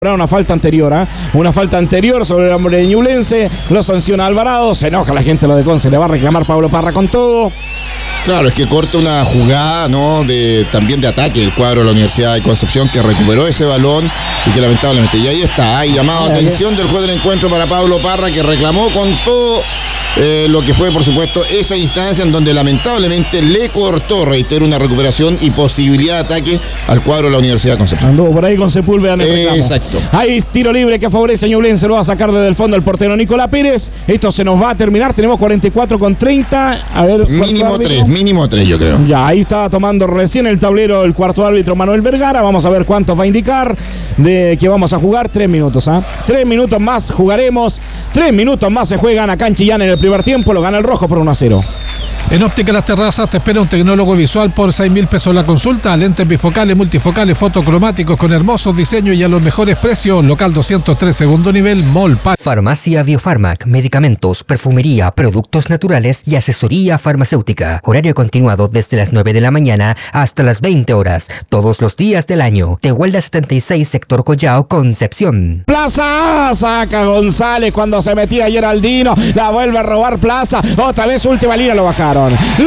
Una falta anterior sobre el hombre de Ñublense, lo sanciona Alvarado, se enoja la gente de lo de Conce, le va a reclamar Pablo Parra con todo. Claro, es que corta una jugada, ¿no? También de ataque el cuadro de la Universidad de Concepción, que recuperó ese balón y que lamentablemente, y ahí está, hay llamado a atención del juez del encuentro para Pablo Parra, que reclamó con todo lo que fue, por supuesto, esa instancia en donde lamentablemente le cortó, reitero, una recuperación y posibilidad de ataque al cuadro de la Universidad de Concepción. Anduvo por ahí con Sepúlveda en el reclamo. Exacto. Ahí es tiro libre que favorece a Ñublense, lo va a sacar desde el fondo el portero Nicolás Pérez. Esto se nos va a terminar, tenemos 44:30. A ver, mínimo 3 yo creo. Ya, ahí estaba tomando recién el tablero el cuarto árbitro Manuel Vergara. Vamos a ver cuántos va a indicar de que vamos a jugar. 3 minutos, 3 minutos más jugaremos. 3 minutos más se juegan acá en Chillán en el primer tiempo. Lo gana el rojo por 1-0. En Óptica Las Terrazas te espera un tecnólogo visual por 6.000 pesos la consulta. Lentes bifocales, multifocales, fotocromáticos con hermosos diseños y a los mejores precios. Local 203, segundo nivel, Mall Park. Farmacia Biofarmac, medicamentos, perfumería, productos naturales y asesoría farmacéutica. Horario continuado desde las 9 de la mañana hasta las 20 horas, todos los días del año. Tehuelda 76, sector Collao, Concepción. Plaza, saca González cuando se metía Geraldino, la vuelve a robar Plaza. Otra vez última línea, lo bajaron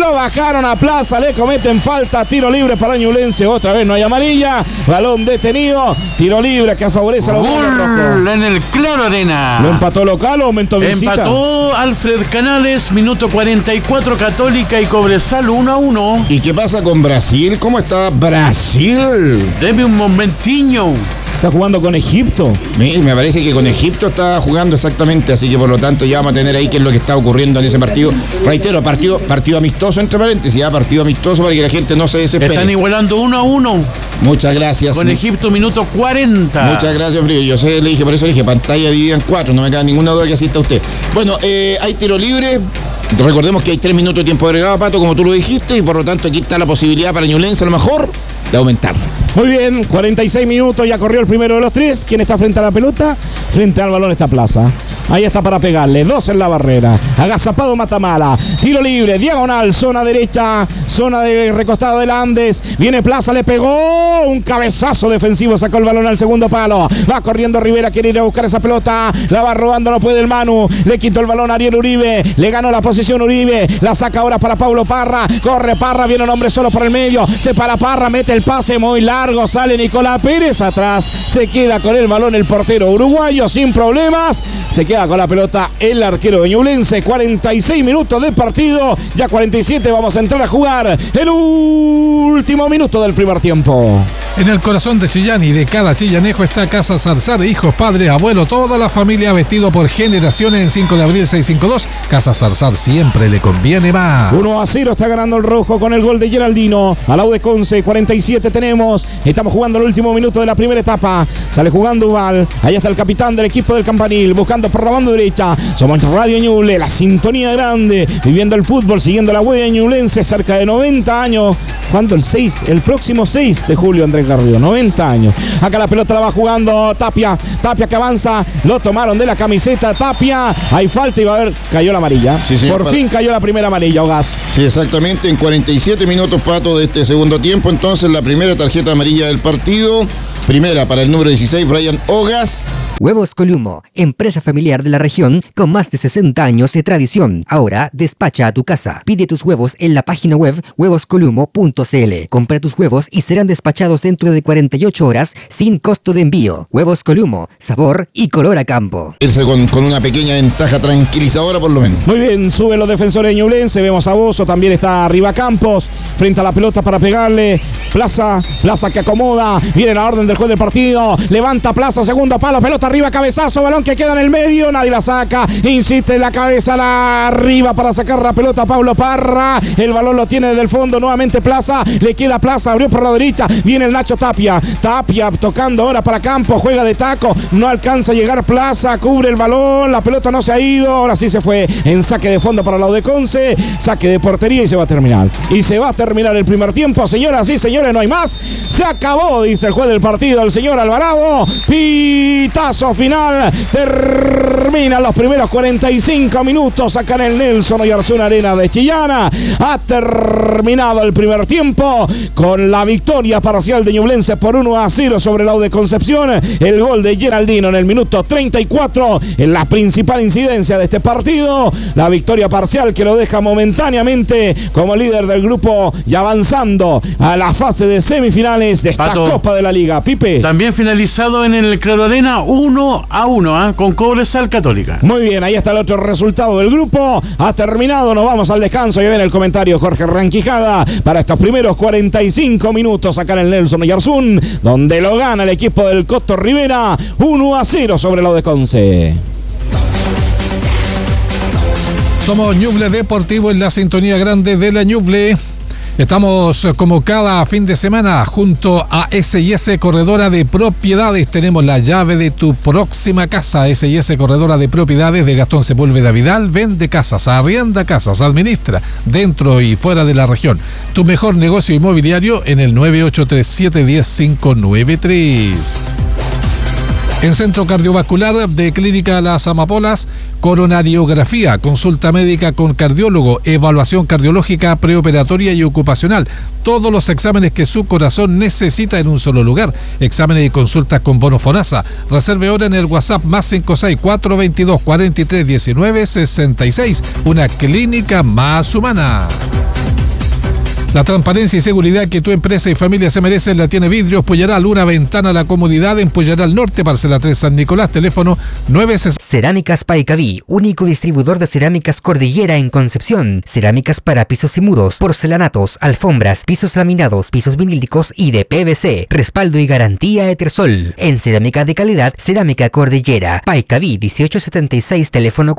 a Plaza, le cometen falta, tiro libre para Ñublense, otra vez no hay amarilla, balón detenido, tiro libre que favorece a los gol en el Claro Arena. ¿Lo empató local o aumentó visita? Empató Alfred Canales, minuto 44, Católica y Cobresal 1-1. ¿Y qué pasa con Brasil? ¿Cómo está Brasil? Deme un momentiño. ¿Está jugando con Egipto? Me parece que con Egipto está jugando exactamente, así que por lo tanto ya vamos a tener ahí qué es lo que está ocurriendo en ese partido. Reitero, partido amistoso entre paréntesis, partido amistoso para que la gente no se desespere. Están igualando 1-1. Muchas gracias. Con Egipto, minuto 40. Muchas gracias, Frío. Yo sé, le dije, por eso le dije, pantalla dividida en 4, no me queda ninguna duda que asista usted. Bueno, hay tiro libre. Recordemos que hay 3 minutos de tiempo agregado, Pato, como tú lo dijiste, y por lo tanto aquí está la posibilidad para Ñublense a lo mejor de aumentar. Muy bien, 46 minutos, ya corrió el primero de los 3. ¿Quién está frente a la pelota? Frente al balón está Plaza. Ahí está para pegarle, 2 en la barrera. Agazapado Matamala, tiro libre, diagonal, zona derecha, zona de recostado del Andes. Viene Plaza, le pegó un cabezazo defensivo, sacó el balón al segundo palo. Va corriendo Rivera, quiere ir a buscar esa pelota, la va robando, no puede el Manu. Le quitó el balón a Ariel Uribe, le ganó la posición Uribe, la saca ahora para Pablo Parra. Corre Parra, viene un hombre solo por el medio, se para Parra, mete el pase muy largo, sale Nicolás Pérez atrás, se queda con el balón el portero uruguayo sin problemas, se queda con la pelota el arquero de Ñublense. 46 minutos de partido, ya 47 vamos a entrar a jugar el último minuto del primer tiempo. En el corazón de Chillán y de cada chillanejo está Casa Zarzar, hijos, padres, abuelos, toda la familia vestido por generaciones en 5 de abril 652. Casa Zarzar siempre le conviene más. 1-0 está ganando el rojo con el gol de Geraldino. Al lado de Conce, 47 tenemos. Estamos jugando el último minuto de la primera etapa. Sale jugando Ubal. Ahí está el capitán del equipo del Campanil, buscando por la banda derecha. Somos Radio Ñuble, la sintonía grande, viviendo el fútbol, siguiendo la huella de Ñublense, cerca de 90 años. ¿Cuándo? El próximo 6 de julio, Andrés Garrido, 90 años. Acá la pelota la va jugando Tapia que avanza, lo tomaron de la camiseta Tapia, hay falta y va a haber, cayó la amarilla. Sí, señor, por fin cayó la primera amarilla, Ogaz. Sí, exactamente, en 47 minutos, Pato, de este segundo tiempo, entonces la primera tarjeta amarilla del partido, primera para el número 16, Brian Ogaz. Huevos Columo, empresa familiar de la región con más de 60 años de tradición. Ahora despacha a tu casa. Pide tus huevos en la página web huevoscolumo.cl. Compra tus huevos y serán despachados dentro de 48 horas sin costo de envío. Huevos Columo, sabor y color a campo. Irse con una pequeña ventaja tranquilizadora por lo menos. Muy bien, suben los defensores de Ñublense, vemos a Bozo, también está arriba Campos, frente a la pelota para pegarle. Plaza que acomoda, viene la orden del juez del partido, levanta Plaza, segundo palo, pelota arriba, cabezazo, balón que queda en el medio, nadie la saca, insiste en la cabeza, la arriba para sacar la pelota a Pablo Parra, el balón lo tiene desde el fondo, nuevamente Plaza, le queda Plaza, abrió por la derecha, viene el Nacho Tapia tocando ahora para Campos, juega de taco, no alcanza a llegar Plaza, cubre el balón, la pelota no se ha ido, ahora sí se fue en saque de fondo para el lado de Conce, saque de portería y se va a terminar. Y se va a terminar el primer tiempo, señoras y señores, no hay más, se acabó, dice el juez del partido, el señor Alvarado, pitazo silbatazo final. Terminan los primeros 45 minutos acá en el Nelson Oyarzún Arena de Chillán. Ha terminado el primer tiempo con la victoria parcial de Ñublense por 1-0 sobre la U de Concepción. El gol de Geraldino en el minuto 34 en la principal incidencia de este partido. La victoria parcial que lo deja momentáneamente como líder del grupo y avanzando a la fase de semifinales de esta Copa de la Liga. Pipe. También finalizado en el Claro Arena 1-1 con Cobresal Católica. Muy bien, ahí está el otro resultado del grupo. Ha terminado, nos vamos al descanso. Y viene el comentario Jorge Ranquijada para estos primeros 45 minutos acá en el Nelson Oyarzún, donde lo gana el equipo del Costo Rivera 1-0 sobre la U de Conce. Somos Ñuble Deportivo en la sintonía grande de la Ñuble. Estamos como cada fin de semana junto a S&S Corredora de Propiedades. Tenemos la llave de tu próxima casa. S&S Corredora de Propiedades de Gastón Sepúlveda Vidal. Vende casas, arrienda casas, administra dentro y fuera de la región. Tu mejor negocio inmobiliario en el 9837-10593. En Centro Cardiovascular de Clínica Las Amapolas, coronariografía, consulta médica con cardiólogo, evaluación cardiológica preoperatoria y ocupacional. Todos los exámenes que su corazón necesita en un solo lugar. Exámenes y consultas con bono FONASA. Reserve ahora en el WhatsApp más 56422431966. Una clínica más humana. La transparencia y seguridad que tu empresa y familia se merecen la tiene Vidrios Puyaral, una ventana a la comodidad en Puyaral Norte, parcela 3 San Nicolás, teléfono 960. Cerámicas Paicaví, único distribuidor de cerámicas Cordillera en Concepción. Cerámicas para pisos y muros, porcelanatos, alfombras, pisos laminados, pisos vinílicos y de PVC. Respaldo y garantía Etersol. En cerámica de calidad, Cerámica Cordillera. Paicaví 1876, teléfono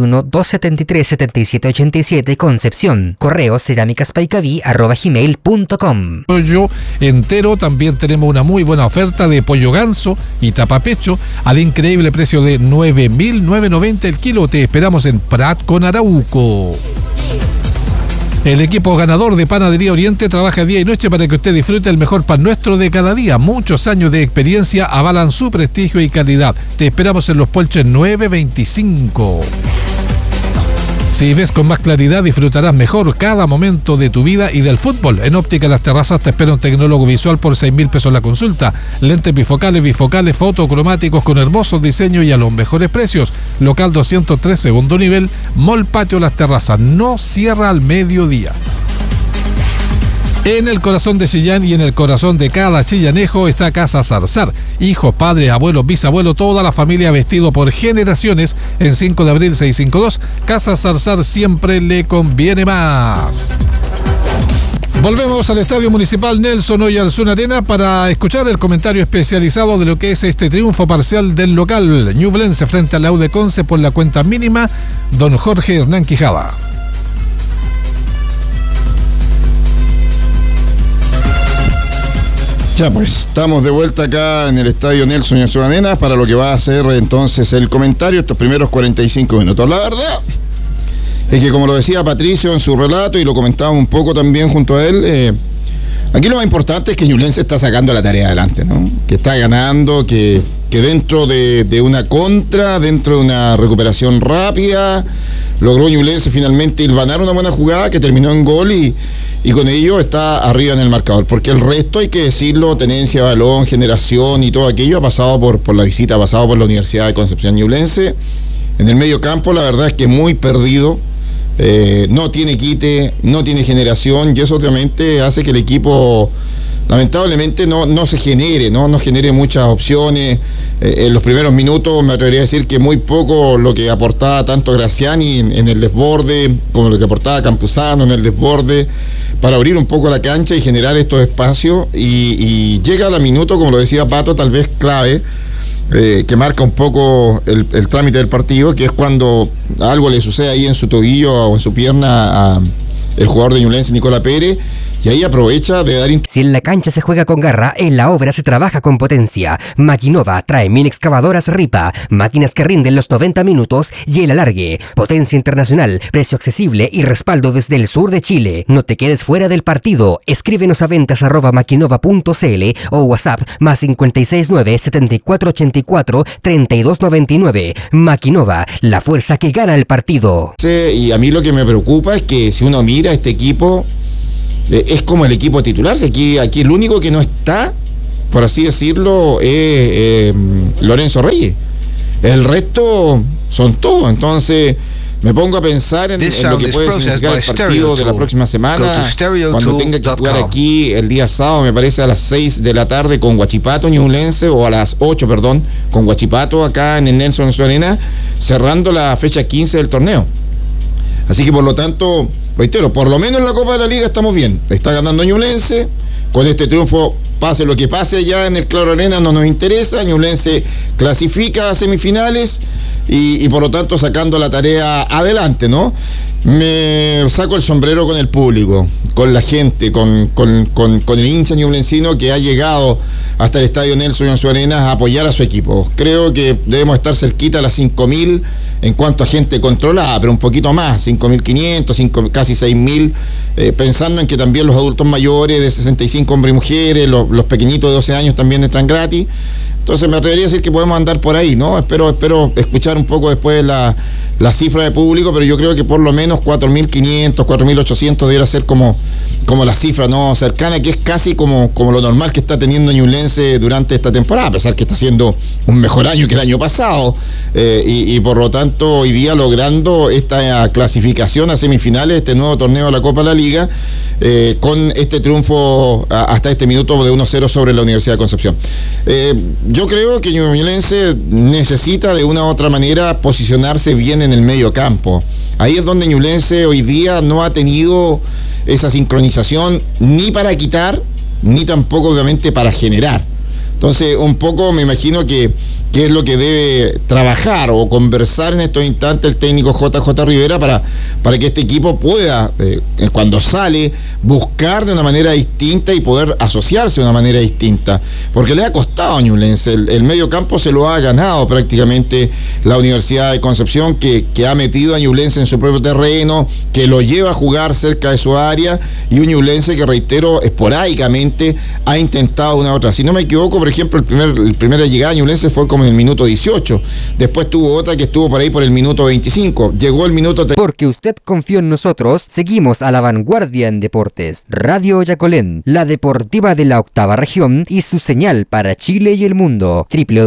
41-273-7787, Concepción. Correo cerámicaspaicaví@gmail.com. Pollo entero, también tenemos una muy buena oferta de pollo ganso y tapapecho al increíble precio de 9.990 el kilo. Te esperamos en Prat con Arauco. El equipo ganador de Panadería Oriente trabaja día y noche para que usted disfrute el mejor pan nuestro de cada día. Muchos años de experiencia avalan su prestigio y calidad. Te esperamos en Los Polches 925. Si ves con más claridad, disfrutarás mejor cada momento de tu vida y del fútbol. En Óptica Las Terrazas te espera un tecnólogo visual por 6.000 pesos la consulta. Lentes bifocales, fotocromáticos con hermosos diseños y a los mejores precios. Local 203, segundo nivel, Mall Patio Las Terrazas. No cierra al mediodía. En el corazón de Chillán y en el corazón de cada chillanejo está Casa Zarzar. Hijos, padres, abuelos, bisabuelos, toda la familia vestido por generaciones. En 5 de abril 652, Casa Zarzar siempre le conviene más. Volvemos al Estadio Municipal Nelson Oyarzún Arena para escuchar el comentario especializado de lo que es este triunfo parcial del local Ñublense frente a la U de Conce por la cuenta mínima, don Jorge Hernán Quijada. Ya pues, estamos de vuelta acá en el Estadio Nelson Oyarzún Arena para lo que va a ser entonces el comentario estos primeros 45 minutos. La verdad es que, como lo decía Patricio en su relato y lo comentaba un poco también junto a él, aquí lo más importante es que Ñublense está sacando la tarea adelante, ¿no? Que está ganando, que dentro de una contra, dentro de una recuperación rápida, logró Ñublense finalmente hilvanar una buena jugada que terminó en gol y con ello está arriba en el marcador, porque el resto, hay que decirlo, tenencia de balón, generación y todo aquello ha pasado por la visita, ha pasado por la Universidad de Concepción. Ñublense en el medio campo, la verdad es que muy perdido, no tiene quite, no tiene generación, y eso obviamente hace que el equipo lamentablemente no se genere, no genere muchas opciones. En los primeros minutos me atrevería a decir que muy poco lo que aportaba tanto Graziani en el desborde, como lo que aportaba Campuzano en el desborde, para abrir un poco la cancha y generar estos espacios, y llega al minuto, como lo decía Pato, tal vez clave, que marca un poco el trámite del partido, que es cuando algo le sucede ahí en su tobillo o en su pierna a el jugador de Ñublense, Nicolás Pérez, y ahí aprovecha de dar... Si en la cancha se juega con garra, en la obra se trabaja con potencia. Maquinova trae mini excavadoras Ripa, máquinas que rinden los 90 minutos y el alargue. Potencia internacional, precio accesible y respaldo desde el sur de Chile. No te quedes fuera del partido. Escríbenos a ventas@maquinova.cl o WhatsApp más 569 7484 3299. Maquinova, la fuerza que gana el partido. Y a mí lo que me preocupa es que si uno mira este equipo, es como el equipo titular. Aquí el único que no está, por así decirlo, es Lorenzo Reyes. El resto son todos. Entonces me pongo a pensar en lo que puede significar el partido de la próxima semana, cuando tenga que jugar aquí el día sábado, me parece a las 6 de la tarde con Huachipato Ñublense, o a las 8, perdón, con Huachipato acá en el Nelson Arena, cerrando la fecha 15 del torneo. Así que por lo tanto, reitero, por lo menos en la Copa de la Liga estamos bien. Está ganando Ñublense. Con este triunfo, pase lo que pase allá en el Claro Arena, no nos interesa. Ñublense clasifica a semifinales y por lo tanto sacando la tarea adelante, ¿no? Me saco el sombrero con el público, con la gente, con el hincha ñublencino que ha llegado hasta el Estadio Nelson Arena a apoyar a su equipo. Creo que debemos estar cerquita a las 5.000 en cuanto a gente controlada, pero un poquito más, 5.500, casi 6.000, pensando en que también los adultos mayores de 65 hombres y mujeres, los pequeñitos de 12 años también están gratis. Entonces me atrevería a decir que podemos andar por ahí, ¿no? Espero escuchar un poco después la cifra de público, pero yo creo que por lo menos 4.500, 4.800 debería ser como la cifra, ¿no? Cercana, que es casi como lo normal que está teniendo Ñublense durante esta temporada, a pesar que está haciendo un mejor año que el año pasado, y por lo tanto hoy día logrando esta clasificación a semifinales, este nuevo torneo de la Copa de la Liga, con este triunfo hasta este minuto de 1-0 sobre la Universidad de Concepción. Yo creo que Ñublense necesita de una u otra manera posicionarse bien en el medio campo. Ahí es donde Ñublense hoy día no ha tenido esa sincronización ni para quitar, ni tampoco obviamente para generar. Entonces un poco me imagino que es lo que debe trabajar o conversar en estos instantes el técnico JJ Rivera para que este equipo pueda, cuando sale, buscar de una manera distinta y poder asociarse de una manera distinta, porque le ha costado a Ñublense. El medio campo se lo ha ganado prácticamente la Universidad de Concepción, que ha metido a Ñublense en su propio terreno, que lo lleva a jugar cerca de su área, y un Ñublense que, reitero, esporádicamente ha intentado una u otra. Si no me equivoco, por ejemplo, el primera llegada a Ñublense fue como en el minuto 18, después tuvo otra que estuvo por ahí por el minuto 25, llegó el minuto... Porque usted confió en nosotros, seguimos a la vanguardia en deportes. Radio Yacolén, la deportiva de la octava región y su señal para Chile y el mundo.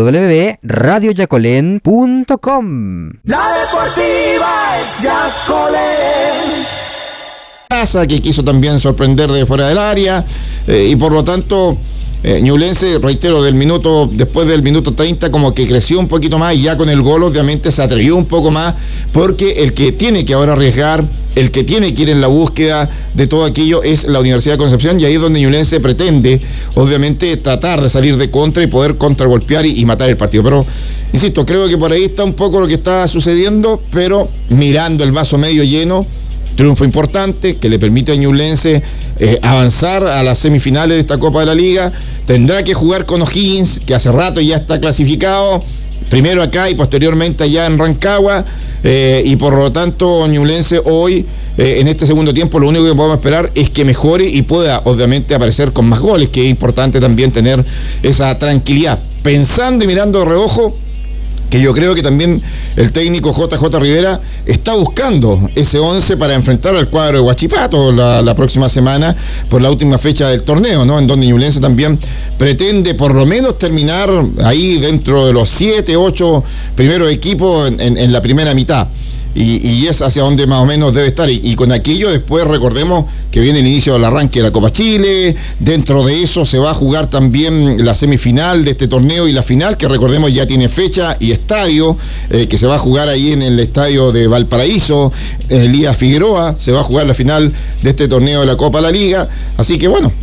www.radioyacolén.com. La deportiva es Yacolén. Que quiso también sorprender de fuera del área, y por lo tanto Ñublense, reitero, después del minuto 30 como que creció un poquito más, y ya con el gol obviamente se atrevió un poco más, porque el que tiene que ahora arriesgar, el que tiene que ir en la búsqueda de todo aquello es la Universidad de Concepción, y ahí es donde Ñublense pretende obviamente tratar de salir de contra y poder contragolpear y matar el partido. Pero insisto, creo que por ahí está un poco lo que está sucediendo, pero mirando el vaso medio lleno, triunfo importante que le permite a Ñublense avanzar a las semifinales de esta Copa de la Liga. Tendrá que jugar con O'Higgins, que hace rato ya está clasificado, primero acá y posteriormente allá en Rancagua, y por lo tanto Ñublense hoy, en este segundo tiempo, lo único que podemos esperar es que mejore y pueda obviamente aparecer con más goles, que es importante también tener esa tranquilidad, pensando y mirando de reojo que yo creo que también el técnico JJ Rivera está buscando ese 11 para enfrentar al cuadro de Huachipato la próxima semana por la última fecha del torneo, ¿no? En donde Ñublense también pretende por lo menos terminar ahí dentro de los 7, 8 primeros equipos en la primera mitad. Y es hacia donde más o menos debe estar. Y con aquello después recordemos que viene el inicio del arranque de la Copa Chile. Dentro de eso se va a jugar también la semifinal de este torneo y la final, que recordemos ya tiene fecha y estadio, que se va a jugar ahí en el estadio de Valparaíso, en Elías Figueroa. Se va a jugar la final de este torneo de la Copa de la Liga. Así que bueno,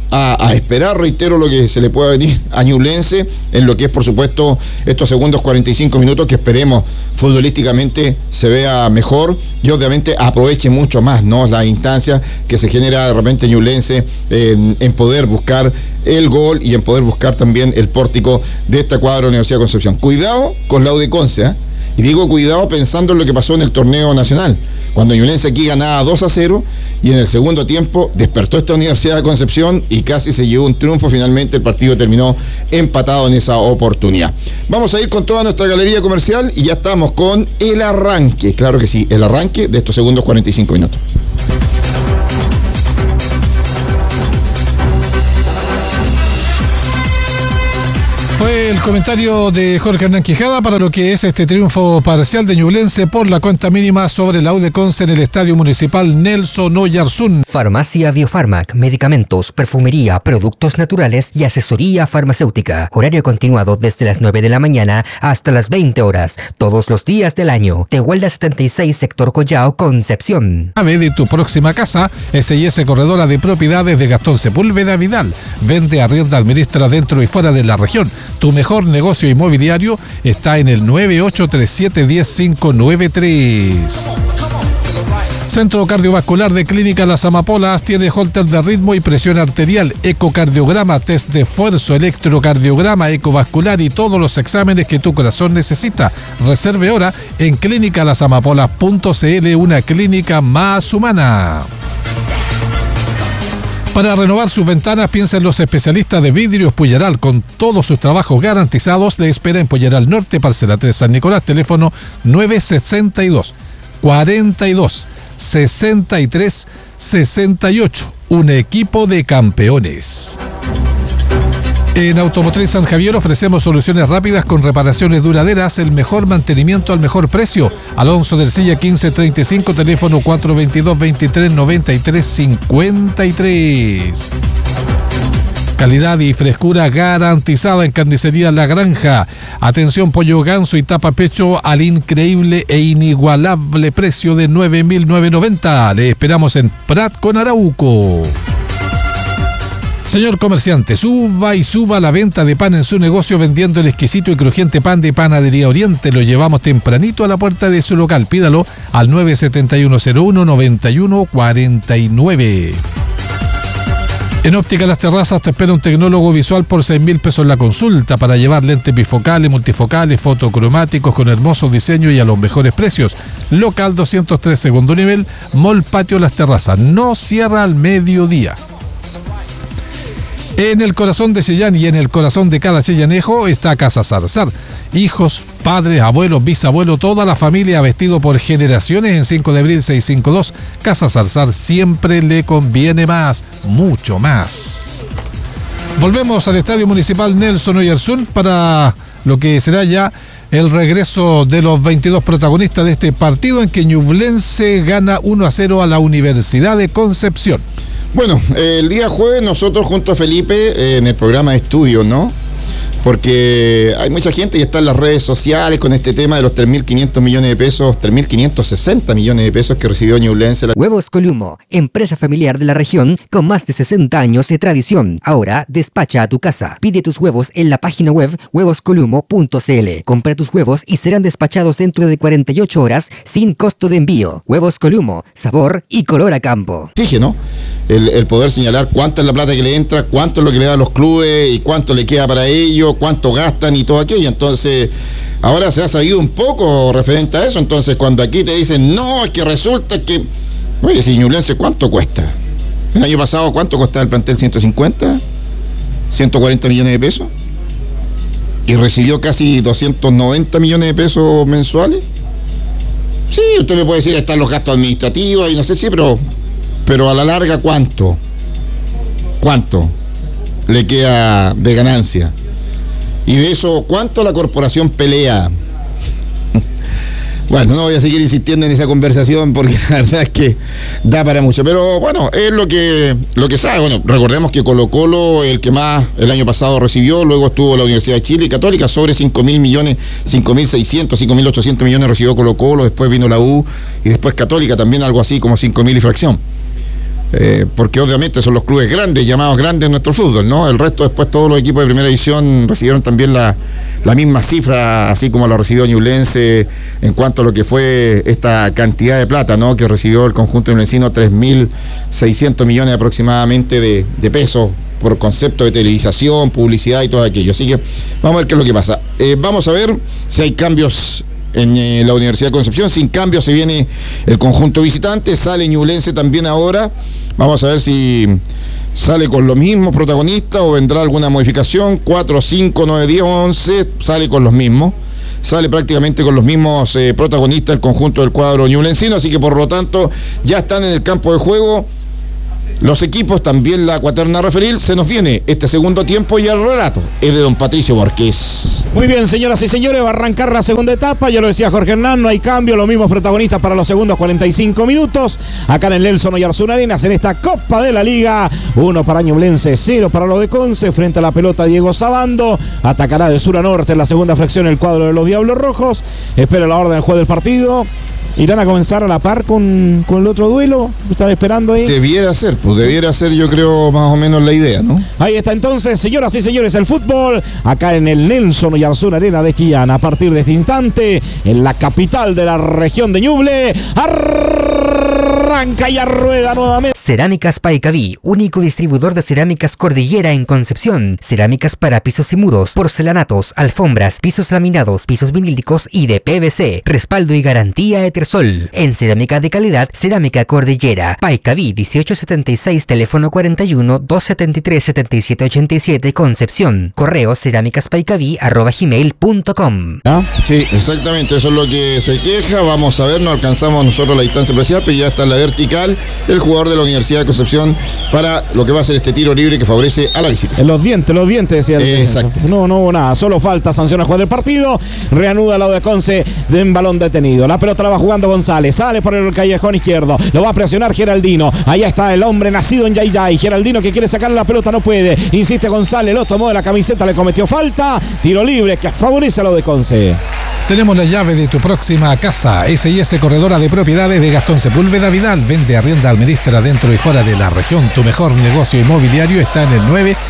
a esperar, reitero, lo que se le pueda venir a Ñublense en lo que es, por supuesto, estos segundos 45 minutos que esperemos futbolísticamente se vea mejor y obviamente aproveche mucho más, ¿no?, la instancia que se genera de repente Ñublense en poder buscar el gol y en poder buscar también el pórtico de esta cuadra de la Universidad de Concepción. Cuidado con la U de Conce, ¿eh? Y digo cuidado pensando en lo que pasó en el torneo nacional, cuando Ñublense aquí ganaba 2-0 y en el segundo tiempo despertó esta Universidad de Concepción y casi se llevó un triunfo. Finalmente el partido terminó empatado en esa oportunidad. Vamos a ir con toda nuestra galería comercial y ya estamos con el arranque, claro que sí, el arranque de estos segundos 45 minutos. Fue el comentario de Jorge Hernán Quijada para lo que es este triunfo parcial de Ñublense por la cuenta mínima sobre la U de Conce en el Estadio Municipal Nelson Oyarzún. Farmacia Biofarmac, medicamentos, perfumería, productos naturales y asesoría farmacéutica. Horario continuado desde las 9 de la mañana hasta las 20 horas, todos los días del año. Tehuelda 76, sector Collao, Concepción. Ave de tu próxima casa, S&S Corredora de Propiedades de Gastón Sepúlveda Vidal. Vende, arrienda, administra dentro y fuera de la región. Tu mejor negocio inmobiliario está en el 9837-10593. Centro Cardiovascular de Clínica Las Amapolas tiene holter de ritmo y presión arterial, ecocardiograma, test de esfuerzo, electrocardiograma, ecovascular y todos los exámenes que tu corazón necesita. Reserve ahora en clínicalasamapolas.cl, una clínica más humana. Para renovar sus ventanas, piensa en los especialistas de Vidrios Pullaral. Con todos sus trabajos garantizados, le espera en Pullaral Norte, Parcela 3 San Nicolás, teléfono 962 42 63 68. Un equipo de campeones. En Automotriz San Javier ofrecemos soluciones rápidas con reparaciones duraderas, el mejor mantenimiento al mejor precio. Alonso del Silla 1535, teléfono 422-23-93-53. Calidad y frescura garantizada en Carnicería La Granja. Atención, pollo ganso y tapa pecho al increíble e inigualable precio de 9.990. Le esperamos en Prat con Arauco. Señor comerciante, suba y suba la venta de pan en su negocio vendiendo el exquisito y crujiente pan de Panadería Oriente. Lo llevamos tempranito a la puerta de su local. Pídalo al 97101-9149. En Óptica Las Terrazas te espera un tecnólogo visual por 6.000 pesos la consulta para llevar lentes bifocales, multifocales, fotocromáticos con hermosos diseños y a los mejores precios. Local 203, segundo nivel, Mall Patio Las Terrazas. No cierra al mediodía. En el corazón de Chillán y en el corazón de cada chillanejo está Casa Zarzar. Hijos, padres, abuelos, bisabuelos, toda la familia vestido por generaciones en 5 de abril 652. Casa Zarzar siempre le conviene más, mucho más. Volvemos al Estadio Municipal Nelson Oyarzún para lo que será ya el regreso de los 22 protagonistas de este partido en que Ñublense gana 1-0 a la Universidad de Concepción. Bueno, el día jueves nosotros junto a Felipe en el programa de estudio, ¿no? Porque hay mucha gente que está en las redes sociales con este tema de los 3.500 millones de pesos, 3.560 millones de pesos que recibió Ñublense. Huevos Columo, empresa familiar de la región con más de 60 años de tradición. Ahora despacha a tu casa. Pide tus huevos en la página web huevoscolumo.cl. Compra tus huevos y serán despachados dentro de 48 horas sin costo de envío. Huevos Columo, sabor y color a campo. Oxígeno, el poder señalar cuánta es la plata que le entra, cuánto es lo que le dan los clubes y cuánto le queda para ellos, cuánto gastan y todo aquello. Entonces, ahora se ha sabido un poco referente a eso. Entonces, cuando aquí te dicen, no, es que resulta que... Oye, si Ñublense, ¿cuánto cuesta? El año pasado, ¿cuánto costaba el plantel? ¿150? ¿140 millones de pesos? Y recibió casi 290 millones de pesos mensuales. Sí, usted me puede decir, están los gastos administrativos y no sé si, pero a la larga, ¿cuánto le queda de ganancia? Y de eso, ¿cuánto la corporación pelea? Bueno, no voy a seguir insistiendo en esa conversación porque la verdad es que da para mucho. Pero bueno, es lo que sabe. Bueno, recordemos que Colo-Colo, el que más el año pasado recibió, luego estuvo la Universidad de Chile y Católica, sobre 5.000 millones, 5.600, 5.800 millones recibió Colo-Colo, después vino la U y después Católica también algo así como 5.000 y fracción. porque obviamente son los clubes grandes, llamados grandes en nuestro fútbol, ¿no? El resto, después, todos los equipos de primera división recibieron también la misma cifra, así como la recibió Ñublense en cuanto a lo que fue esta cantidad de plata, ¿no? Que recibió el conjunto ñublencino, 3.600 millones aproximadamente de pesos por concepto de televisación, publicidad y todo aquello. Así que vamos a ver qué es lo que pasa. Vamos a ver si hay cambios en la Universidad de Concepción. Sin cambios se viene el conjunto visitante, sale Ñublense también ahora. Vamos a ver si sale con los mismos protagonistas o vendrá alguna modificación. 4, 5, 9, 10, 11, sale con los mismos. Sale prácticamente con los mismos protagonistas el conjunto del cuadro ñublencino, así que por lo tanto ya están en el campo de juego los equipos, también la cuaterna referil. Se nos viene este segundo tiempo y el relato es de don Patricio Borges. Muy bien, señoras y señores, va a arrancar la segunda etapa, ya lo decía Jorge Hernán, no hay cambio, los mismos protagonistas para los segundos 45 minutos, acá en el Nelson Oyarzún Arenas, en esta Copa de la Liga. 1 para Ñublense, 0 para los de Conce, frente a la pelota Diego Sabando, atacará de sur a norte en la segunda fracción el cuadro de los Diablos Rojos, espera la orden del juez del partido. ¿Irán a comenzar a la par con el otro duelo? ¿Están esperando ahí? Debiera ser yo creo más o menos la idea, ¿no? Ahí está entonces, señoras y señores, el fútbol, acá en el Nelson Oyarzún Arena de Chillán, a partir de este instante, en la capital de la región de Ñuble, arranca y rueda nuevamente. Cerámicas Paicaví, único distribuidor de cerámicas Cordillera en Concepción. Cerámicas para pisos y muros, porcelanatos, alfombras, pisos laminados, pisos vinílicos y de PVC. Respaldo y garantía Etersol. En cerámica de calidad, Cerámica Cordillera. Paicaví 1876, teléfono 41-273-7787, Concepción. Correo cerámicaspaicaví@gmail.com. Sí, exactamente, eso es lo que se queja. Vamos a ver, no alcanzamos nosotros la distancia precial, pero ya está en la vertical el jugador de la Universidad de Concepción para lo que va a ser este tiro libre que favorece a la visita. Los dientes decía el exacto. No hubo nada, solo falta, sanciona el juez del partido, reanuda la de Conce de un balón detenido. La pelota la va jugando González, sale por el callejón izquierdo, lo va a presionar Geraldino, allá está el hombre nacido en Yayay, Geraldino que quiere sacar la pelota, no puede, insiste González, lo tomó de la camiseta, le cometió falta, tiro libre que favorece a lo de Conce. Tenemos la llave de tu próxima casa. S&S Corredora de Propiedades de Gastón Sepúlveda Vidal. Vende, arrienda, administra dentro y fuera de la región. Tu mejor negocio inmobiliario está en el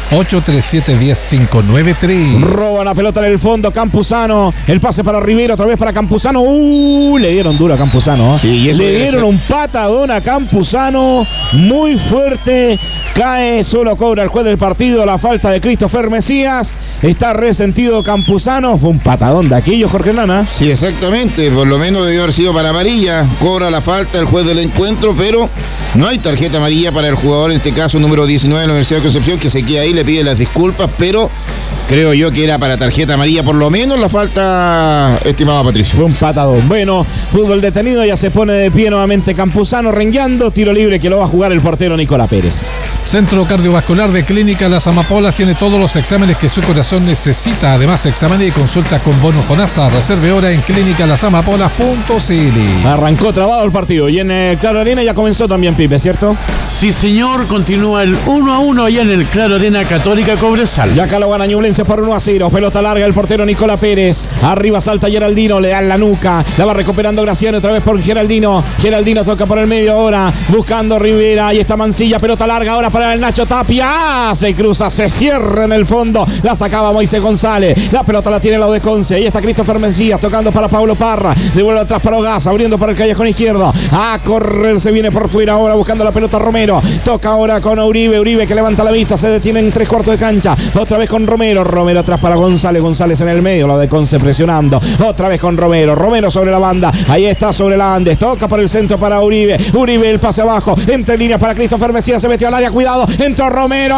983710593. Roba la pelota en el fondo, Campuzano. El pase para Rivero, otra vez para Campuzano. Le dieron duro a Campuzano. Sí, le dieron un patadón a Campuzano muy fuerte. Cae, solo cobra el juez del partido la falta de Christopher Mesías. Está resentido Campuzano. Fue un patadón de aquello, Jorge Hernán. Sí, exactamente, por lo menos debió haber sido para amarilla. Cobra la falta el juez del encuentro, pero no hay tarjeta amarilla para el jugador, en este caso número 19 de la Universidad de Concepción, que se queda ahí, le pide las disculpas, pero creo yo que era para tarjeta amarilla, por lo menos la falta, estimado Patricio. Fue un patadón. Bueno, fútbol detenido, ya se pone de pie nuevamente Campuzano, rengueando, tiro libre que lo va a jugar el portero Nicolás Pérez. Centro Cardiovascular de Clínica Las Amapolas tiene todos los exámenes que su corazón necesita. Además, exámenes y consultas con bono FONASA. Reserve hora en clínicalasamapolas.cl. Arrancó trabado el partido y en el Claro Arena ya comenzó también, Pipe, ¿cierto? Sí, señor, continúa el 1-1 allá en el Claro Arena Católica Cobresal. Y acá lo gana Ñublense por 1-0. Pelota larga el portero Nicolás Pérez. Arriba salta Geraldino, le da en la nuca. La va recuperando Graciano otra vez por Geraldino. Geraldino toca por el medio ahora, buscando Rivera. Ahí está Mancilla, pelota larga ahora para el Nacho Tapia. Se cruza, se cierra en el fondo. La sacaba Moisés González. La pelota la tiene el lado de Conce. Ahí está Christopher Mesías tocando para Pablo Parra. Devuelve atrás para Ogaz, abriendo para el callejón izquierdo. A correr, se viene por fuera ahora buscando la pelota Romero. Toca ahora con Uribe. Uribe que levanta la vista. Se detiene en 3/4 de cancha. Otra vez con Romero. Romero atrás para González. González en el medio. Lo de Conce presionando. Otra vez con Romero. Romero sobre la banda. Ahí está sobre la Andes. Toca por el centro para Uribe. Uribe el pase abajo. Entre líneas para Christopher Mesías. Se metió al área. Cuidado. Entró Romero.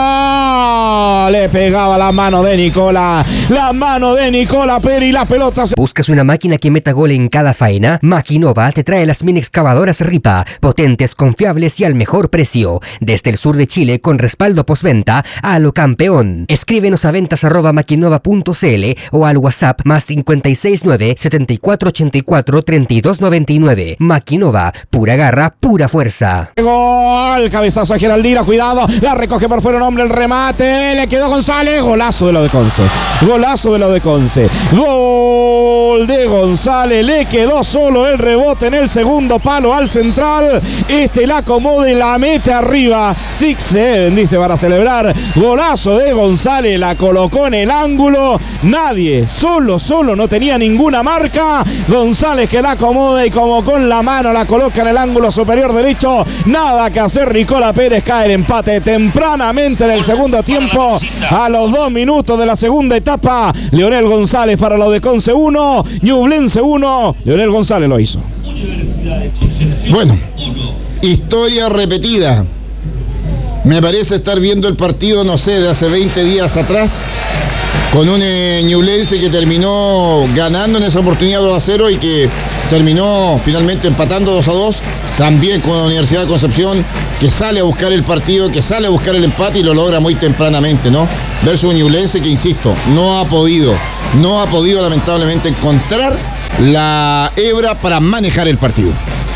Le pegaba la mano de Nicola. La mano de Nicola Peri. La pelota. ¿Buscas una máquina que meta gol en cada faena? Maquinova te trae las mini excavadoras Ripa. Potentes, confiables y al mejor precio. Desde el sur de Chile con respaldo postventa a lo campeón. Escríbenos a ventas@maquinova.cl o al WhatsApp +569 7484 3299. Maquinova, pura garra, pura fuerza. Gol, cabezazo a Geraldino, cuidado. lado. La recoge por fuera un hombre, el remate. Le quedó González. Golazo de la de Conce. Golazo de la de Conce. Gol de González. Le quedó solo el rebote en el segundo palo al central. La acomoda y la mete arriba. 6-7, dice, para celebrar. Golazo de González. La colocó en el ángulo. Nadie, solo, no tenía ninguna marca. González que la acomoda y como con la mano la coloca en el ángulo superior derecho. Nada que hacer. Nicola Pérez, cae el empate tempranamente en el segundo tiempo. A los 2 minutos de la segunda etapa. Leonel González para la de Conce 1, Ñublense 1. Leonel González lo hizo. Bueno, historia repetida. Me parece estar viendo el partido, no sé, de hace 20 días atrás, con un Ñublense que terminó ganando en esa oportunidad 2-0 y que terminó finalmente empatando 2-2. También con la Universidad de Concepción, que sale a buscar el partido, que sale a buscar el empate y lo logra muy tempranamente, ¿no? Versus un Ñublense que, insisto, no ha podido lamentablemente encontrar la hebra para manejar el partido.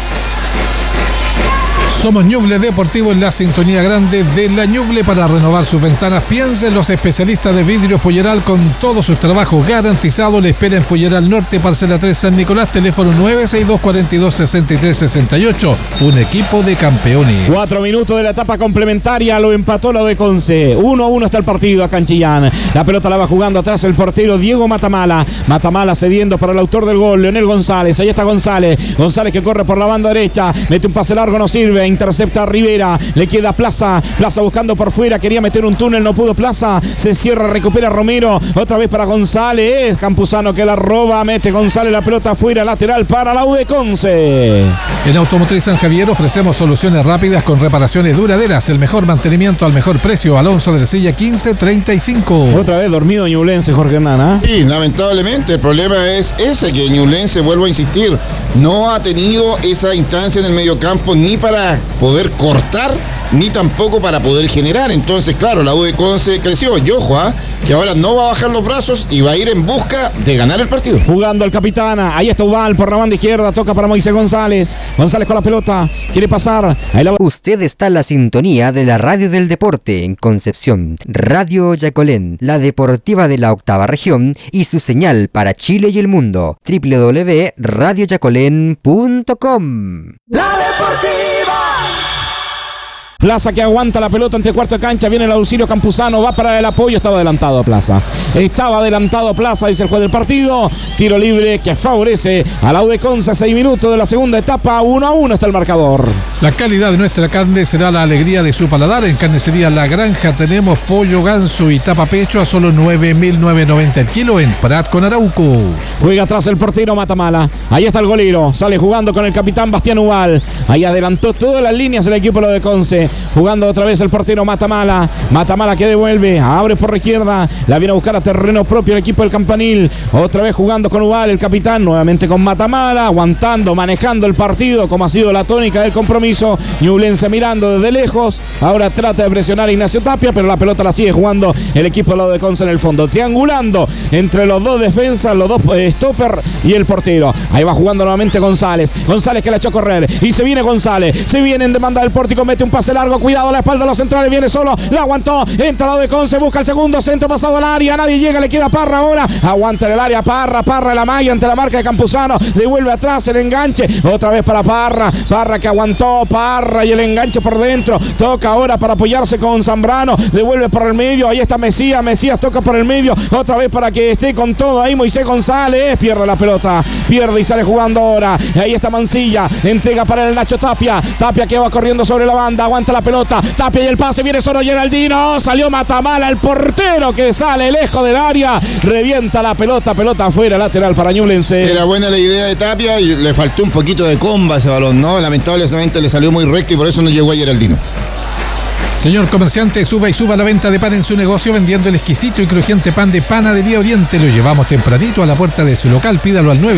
Somos Ñuble Deportivo, en la sintonía grande de la Ñuble. Para renovar sus ventanas, piensen los especialistas de Vidrios Polleral, con todos sus trabajos garantizados. Le espera en Polleral Norte, parcela 3, San Nicolás, teléfono 962-42-63-68. Un equipo de campeones. 4 minutos de la etapa complementaria, lo empató lo de Conce. 1-1 está el partido acá en Chillán. La pelota la va jugando atrás el portero Diego Matamala. Matamala cediendo para el autor del gol, Leonel González. Ahí está González. González que corre por la banda derecha. Mete un pase largo, no sirve. Intercepta a Rivera, le queda Plaza buscando por fuera, quería meter un túnel, no pudo Plaza, se cierra, recupera Romero, otra vez para González, Campuzano que la roba, mete González la pelota afuera, lateral para la U de Conce. En Automotriz San Javier ofrecemos soluciones rápidas con reparaciones duraderas, el mejor mantenimiento al mejor precio. Alonso de Ercilla 1535. Otra vez dormido Ñublense, Jorge Hernán. Sí, lamentablemente el problema es ese, que Ñublense, vuelvo a insistir, no ha tenido esa instancia en el mediocampo ni para poder cortar, ni tampoco para poder generar. Entonces, claro, la U de Conce creció. Y ojo, que ahora no va a bajar los brazos y va a ir en busca de ganar el partido. Jugando el capitán, ahí está Ubal por la banda izquierda, toca para Moisés González. González con la pelota, quiere pasar. Usted está en la sintonía de la radio del deporte en Concepción. Radio Yacolén, la deportiva de la 8ª región y su señal para Chile y el mundo. www.radioyacolén.com. La Deportiva. Plaza que aguanta la pelota entre cuarto de cancha, viene el auxilio Campuzano, va para el apoyo, estaba adelantado Plaza, dice el juez del partido. Tiro libre que favorece a la U de Conce. 6 minutos de la segunda etapa, 1-1 está el marcador. La calidad de nuestra carne será la alegría de su paladar. En Carnicería La Granja tenemos pollo, ganso y tapa pecho a solo 9.990 el kilo en Prat con Arauco. Juega atrás el portero Matamala, ahí está el golero, sale jugando con el capitán Bastián Ubal, ahí adelantó todas las líneas el equipo de Conce. Jugando otra vez el portero Matamala que devuelve, abre por la izquierda, la viene a buscar a terreno propio el equipo del Campanil. Otra vez jugando con Ubal, el capitán, nuevamente con Matamala, aguantando, manejando el partido como ha sido la tónica del compromiso. Ñublense mirando desde lejos, ahora trata de presionar a Ignacio Tapia, pero la pelota la sigue jugando el equipo de Conce en el fondo, triangulando entre los dos defensas, los dos stopper y el portero. Ahí va jugando nuevamente González que la echó a correr y se viene González, se viene en demanda del pórtico, mete un pase largo, cuidado a la espalda de los centrales, viene solo, la aguantó, entra al lado de Conce, busca el segundo centro pasado al área, nadie llega, le queda Parra ahora, aguanta en el área Parra en la malla ante la marca de Campuzano, devuelve atrás el enganche, otra vez para Parra que aguantó, Parra y el enganche por dentro, toca ahora para apoyarse con Zambrano, devuelve por el medio, ahí está Mesías toca por el medio, otra vez para que esté con todo ahí Moisés González, pierde la pelota, pierde y sale jugando ahora, ahí está Mancilla, entrega para el Nacho Tapia que va corriendo sobre la banda, aguanta la pelota, Tapia y el pase, viene solo Geraldino, salió Matamala, el portero que sale lejos del área, revienta la pelota afuera, lateral para Ñublense. Era buena la idea de Tapia y le faltó un poquito de comba a ese balón, ¿no? Lamentablemente le salió muy recto y por eso no llegó a Geraldino. Señor comerciante, suba la venta de pan en su negocio vendiendo el exquisito y crujiente pan de Panadería Oriente. Lo llevamos tempranito a la puerta de su local. Pídalo al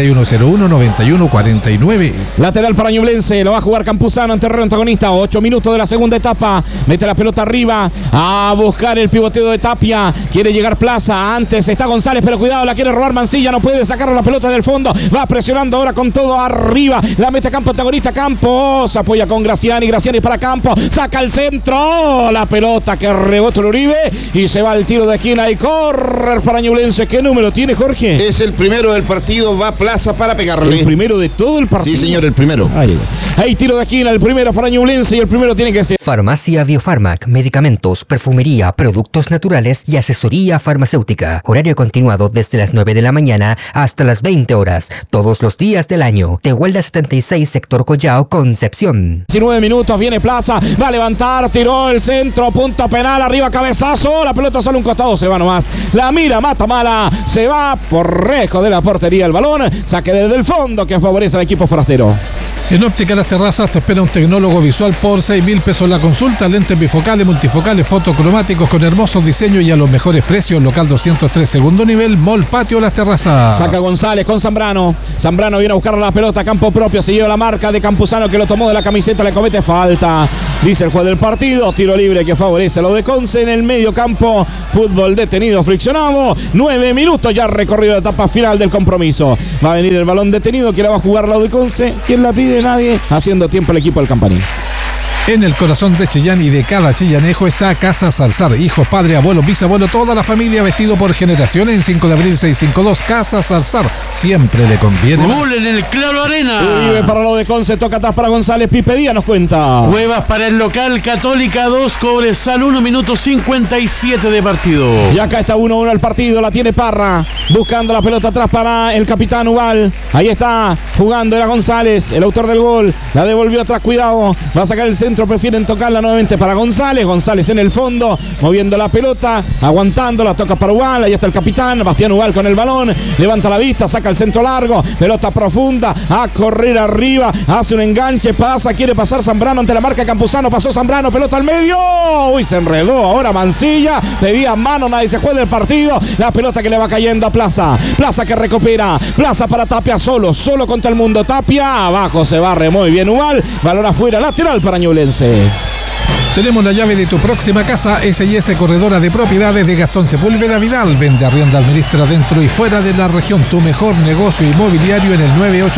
971019149. Lateral para Ñublense, lo va a jugar Campuzano en terreno antagonista. 8 minutos de la segunda etapa. Mete la pelota arriba a buscar el pivoteo de Tapia. Quiere llegar Plaza. Antes está González, pero cuidado, la quiere robar Mancilla. No puede sacar la pelota del fondo. Va presionando ahora con todo arriba. La mete Campo antagonista. Campos apoya con Graciani para Campo. Saca el centro. mostró la pelota que rebota el Uribe y se va al tiro de esquina y corre para Ñublense. ¿Qué número tiene, Jorge? Es el primero del partido, va a Plaza para pegarle. ¿El primero de todo el partido? Sí, señor, el primero. Ahí tiro de esquina, el primero para Ñublense y el primero tiene que ser. Farmacia Biofarmac, medicamentos, perfumería, productos naturales y asesoría farmacéutica. Horario continuado desde las 9 de la mañana hasta las 20 horas, todos los días del año. Tehuelda 76, sector Collao, Concepción. 19 minutos, viene Plaza, va a levantar, tiró el centro, punto penal, arriba cabezazo, la pelota sale un costado, se va nomás. La mira Matamala, se va por rejo de la portería el balón, saque desde el fondo que favorece al equipo forastero. En Óptica Las Terrazas te espera un tecnólogo visual por 6.000 pesos la consulta, lentes bifocales, multifocales, fotocromáticos con hermosos diseños y a los mejores precios. Local 203, segundo nivel, Mall Patio Las Terrazas. Saca González con Zambrano. Zambrano viene a buscar la pelota a campo propio, se lleva la marca de Campuzano que lo tomó de la camiseta, le comete falta. Dice el juez del partido, tiro libre que favorece a lo de Conce en el medio campo. Fútbol detenido, friccionado. 9 minutos ya recorrido la etapa final del compromiso. Va a venir el balón detenido que la va a jugar la de Conce. ¿Quién la pide? Nadie. Haciendo tiempo el equipo del Campaní. En el corazón de Chillán y de cada chillanejo está Casa Salsar. Hijos, padre, abuelo, bisabuelo, toda la familia vestido por generaciones. En 5 de abril 652, Casa Salsar. Siempre le conviene. Gol en el Claro Arena. Uribe para lo de Conce, toca atrás para González. Pipe Díaz nos cuenta. Cuevas para el local, Católica 2, Cobresal 1, minuto 57 de partido. Y acá está 1-1 el partido, la tiene Parra. Buscando la pelota atrás para el capitán Ubal. Ahí está, jugando era González, el autor del gol. La devolvió atrás, cuidado. Va a sacar el centro, prefieren tocarla nuevamente para González. González en el fondo, moviendo la pelota, aguantando, la toca para Ubal. Ahí está el capitán, Bastián Ubal con el balón. Levanta la vista, saca el centro largo. Pelota profunda, a correr arriba. Hace un enganche, pasa, quiere pasar Zambrano ante la marca Campuzano. Pasó Zambrano, pelota al medio. Uy, se enredó ahora Mancilla. Pedía mano, nadie se juega el partido. La pelota que le va cayendo a Plaza. Plaza que recupera. Plaza para Tapia solo contra el mundo. Tapia, abajo se barre muy bien Ubal. Balón afuera, lateral para Ñublense. Tenemos la llave de tu próxima casa. S&S Corredora de Propiedades de Gastón Sepúlveda Vidal. Vende, arrienda, administra dentro y fuera de la región. Tu mejor negocio inmobiliario en el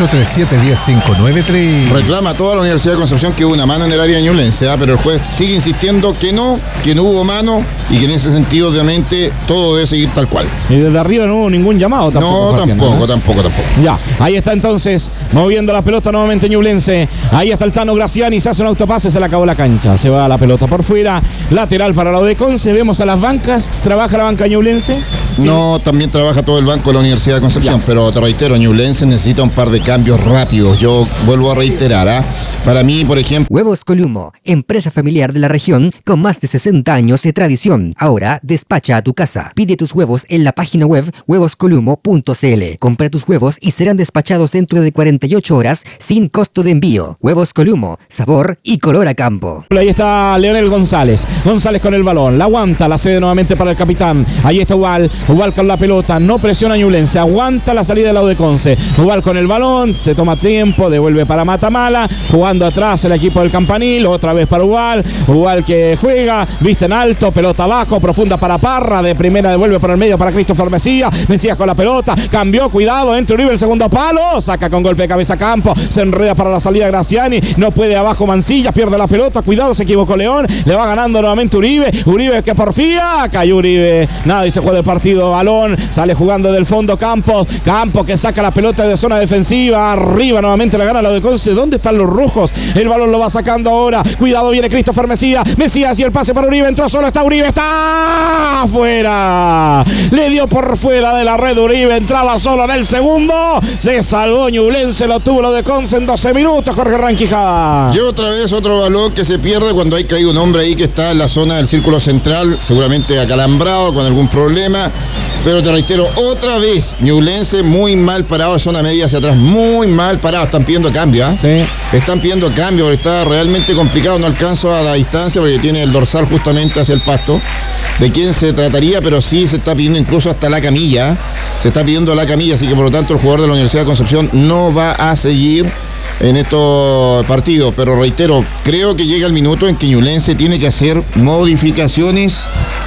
9837-10593. Reclama toda la Universidad de Concepción que hubo una mano en el área de Ñublense, pero el juez sigue insistiendo que no hubo mano y que en ese sentido obviamente todo debe seguir tal cual. Y desde arriba no hubo ningún llamado tampoco. No, tampoco. Ya, ahí está entonces, moviendo la pelota nuevamente Ñublense. Ahí está el Tano Graciani, se hace un autopase, se le acabó la cancha. Se va la pelota por fuera, lateral para la de Conce. Vemos a las bancas, ¿trabaja la banca Ñublense? Sí. No, también trabaja todo el banco de la Universidad de Concepción, ya. Pero te reitero, Ñublense necesita un par de cambios rápidos. Yo vuelvo a reiterar, para mí, por ejemplo... Huevos Columo, empresa familiar de la región con más de 60 años de tradición. Ahora despacha a tu casa. Pide tus huevos en la página web huevoscolumo.cl. Compra tus huevos y serán despachados dentro de 48 horas sin costo de envío. Huevos Columo, sabor y color a campo. Ahí está Leonel González. González con el balón. La aguanta, la cede nuevamente para el capitán. Ahí está Ubal. Ubal con la pelota. No presiona a Ñublense. Aguanta la salida del lado de Conce. Ubal con el balón. Se toma tiempo. Devuelve para Matamala. Jugando atrás el equipo del Campanil. Otra vez para Ubal. Ubal que juega. Viste en alto. Pelota abajo. Profunda para Parra. De primera devuelve por el medio para Christopher Mesías. Mesías con la pelota. Cambió. Cuidado. Entre Uribe el segundo palo. Saca con golpe de cabeza a campo. Se enreda para la salida Graciani. No puede abajo Mancilla. Pierde la pelota. Cuidado. Se equivocó León. Le va ganando nuevamente Uribe. Uribe que porfía. Cayó Uribe. Nada, y se juega el partido. Balón. Sale jugando del fondo Campos. Campos que saca la pelota de zona defensiva. Arriba nuevamente la gana la de Conce. ¿Dónde están los rojos? El balón lo va sacando ahora. Cuidado, viene Christopher Mesías. Mesías y el pase para Uribe. Entró solo. Está Uribe. Está afuera. Le dio por fuera de la red Uribe. Entraba solo en el segundo. Se salvó Ñublense. Lo tuvo lo de Conce en 12 minutos. Jorge Ranquijada. Y otra vez otro balón que se pierde cuando hay caído un hombre ahí que está en la zona del círculo central, seguramente acalambrado con algún problema, pero te reitero, otra vez Ñublense muy mal parado, zona media hacia atrás, muy mal parado. Están pidiendo cambio, Sí. Están pidiendo cambio porque está realmente complicado. No alcanzo a la distancia porque tiene el dorsal justamente hacia el pasto. De quién se trataría, pero sí se está pidiendo incluso hasta la camilla. Se está pidiendo la camilla, así que por lo tanto el jugador de la Universidad de Concepción no va a seguir en estos partidos, pero reitero, creo que llega el minuto en que Ñublense tiene que hacer modificaciones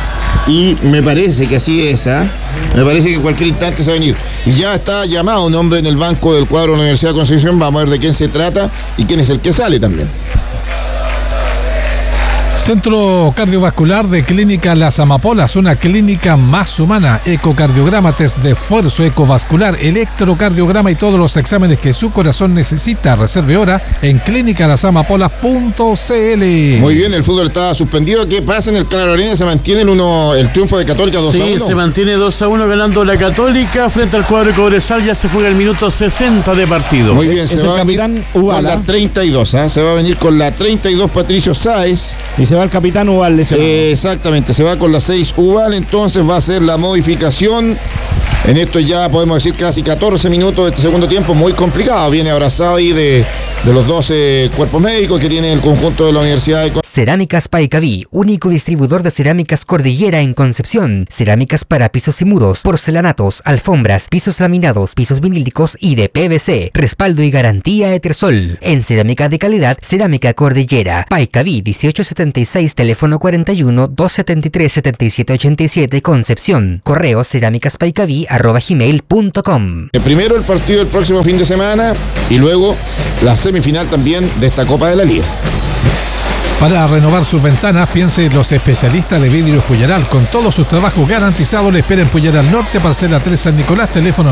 y me parece que así es, me parece que en cualquier instante se va a venir. Y ya está llamado un hombre en el banco del cuadro de la Universidad de Concepción, vamos a ver de quién se trata y quién es el que sale también. Centro Cardiovascular de Clínica Las Amapolas, una clínica más humana. Ecocardiograma, test de esfuerzo ecovascular, electrocardiograma y todos los exámenes que su corazón necesita. Reserve hora en clínicalasamapolas.cl. Muy bien, el fútbol está suspendido. ¿Qué pasa en el Claro Arena? ¿Se mantiene el triunfo de Católica 2-1? Sí, se mantiene 2-1 ganando la Católica frente al cuadro de Cobresal. Ya se juega el minuto 60 de partido. Muy bien, se va a venir con la 32. Se va a venir con la 32 Patricio Sáez. Y se va el capitán Ubal lesionado. Exactamente, se va con la 6 Ubal. Entonces va a ser la modificación. En esto ya podemos decir casi 14 minutos de este segundo tiempo, muy complicado. Viene abrazado ahí de los 12 cuerpos médicos que tiene el conjunto de la Universidad de Cerámicas Paicaví, único distribuidor de cerámicas Cordillera en Concepción. Cerámicas para pisos y muros, porcelanatos, alfombras, pisos laminados, pisos vinílicos y de PVC. Respaldo y garantía Etersol. En cerámica de calidad, Cerámica Cordillera. Paicaví 1876, teléfono 41 273 7787, Concepción. Correo cerámicaspaicaví@gmail.com. Primero el partido el próximo fin de semana y luego la semifinal también de esta Copa de la Liga. Para renovar sus ventanas, piense en los especialistas de Vidrios Pullaral. Con todos sus trabajos garantizados, le espera en Pullaral Norte, parcela 3 San Nicolás, teléfono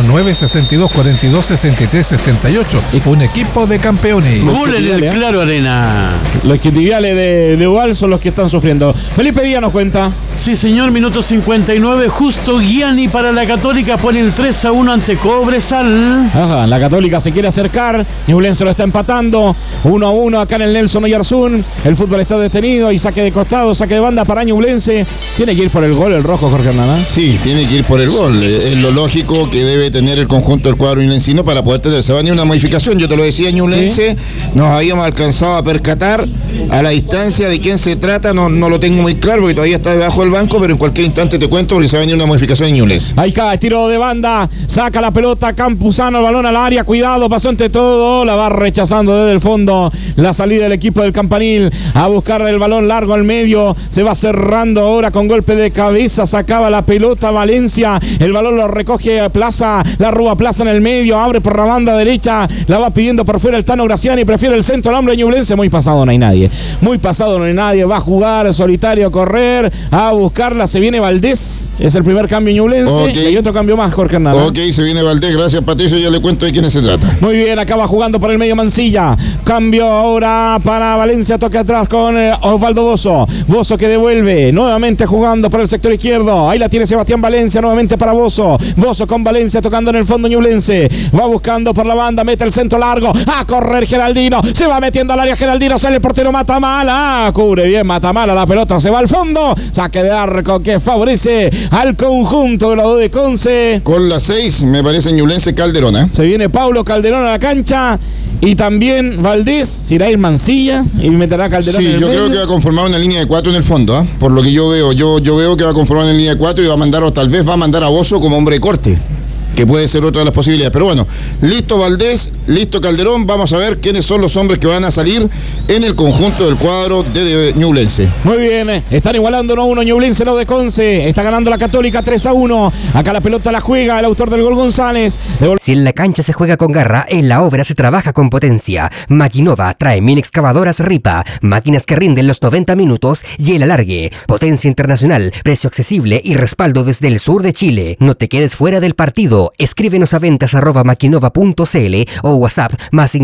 962-42-63-68. Un equipo de campeones. Gol en el Claro Arena. Los quintiviales de Ubal son los que están sufriendo. Felipe Díaz nos cuenta. Sí, señor, minuto 59. Justo Gianni para la Católica pone el 3-1 ante Cobresal. Ajá, la Católica se quiere acercar. Ñublense lo está empatando. 1-1 acá en el Nelson Oyarzún. El fútbol está detenido y saque de costado, saque de banda para Ñublense. Tiene que ir por el gol el rojo, Jorge Hernán. Sí, tiene que ir por el gol. Es lo lógico que debe tener el conjunto del cuadro ñublencino para poder tener. Se va a venir una modificación. Yo te lo decía, Ñublense. ¿Sí? Nos habíamos alcanzado a percatar a la distancia de quién se trata. No lo tengo muy claro porque todavía está debajo del banco, pero en cualquier instante te cuento porque se va a venir una modificación en Ñublense. Ahí cae, tiro de banda. Saca la pelota Campuzano, el balón al área. Cuidado, pasó entre todo. La va rechazando desde el fondo. La salida del equipo del Campanil a buscar el balón largo al medio. Se va cerrando ahora con golpe de cabeza. Sacaba la pelota Valencia. El balón lo recoge Plaza. La Rúa Plaza en el medio. Abre por la banda derecha. La va pidiendo por fuera el Tano Graciani. Prefiere el centro al hombre Ñublense. Muy pasado no hay nadie. Muy pasado no hay nadie. Va a jugar solitario, correr. A buscarla. Se viene Valdés. Es el primer cambio Ñublense. Okay. Y hay otro cambio más, Jorge Hernán. Ok, se viene Valdés. Gracias, Patricio. Ya le cuento de quiénes se trata. Muy bien. Acaba jugando por el medio Mancilla. Cambio ahora para Valencia. Toque atrás con Osvaldo Bozo. Bozo que devuelve. Nuevamente jugando por el sector izquierdo. Ahí la tiene Sebastián Valencia. Nuevamente para Bozo. Bozo con Valencia tocando en el fondo Ñublense. Va buscando por la banda. Mete el centro largo. A correr Geraldino. Se va metiendo al área Geraldino. Sale el portero Matamala. Cubre bien Matamala. La pelota se va al fondo. Saque de arco que favorece al conjunto de la U de Conce. Con la 6 me parece Ñublense Calderón. Se viene Paulo Calderón a la cancha. Y también Valdés, se irá a ir Mancilla y meterá a Calderón en el yo medio. creo que va a conformar una línea de 4 en el fondo, por lo que yo veo. Yo veo que va a conformar una línea de 4 y va a mandar, o tal vez va a mandar a Bozo como hombre de corte, que puede ser otra de las posibilidades. Pero bueno, listo Valdés, listo Calderón. Vamos a ver quiénes son los hombres que van a salir en el conjunto del cuadro de Ñublense. Muy bien, están igualando 1-1 Ñublense, lo de Conce. Está ganando la Católica 3-1. Acá la pelota la juega el autor del gol González. Si en la cancha se juega con garra, en la obra se trabaja con potencia. Maquinova trae mini excavadoras Ripa, máquinas que rinden los 90 minutos y el alargue. Potencia internacional, precio accesible y respaldo desde el sur de Chile. No te quedes fuera del partido. Escríbenos a ventas@maquinova.cl o WhatsApp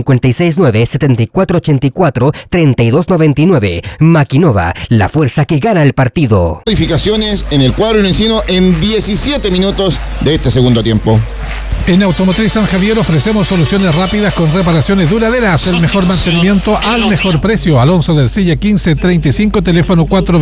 +569 7484 3299. Maquinova, la fuerza que gana el partido. Modificaciones en el cuadro ñublencino en 17 minutos de este segundo tiempo. En Automotriz San Javier ofrecemos soluciones rápidas con reparaciones duraderas, el mejor mantenimiento al mejor precio. Alonso del Silla 1535, teléfono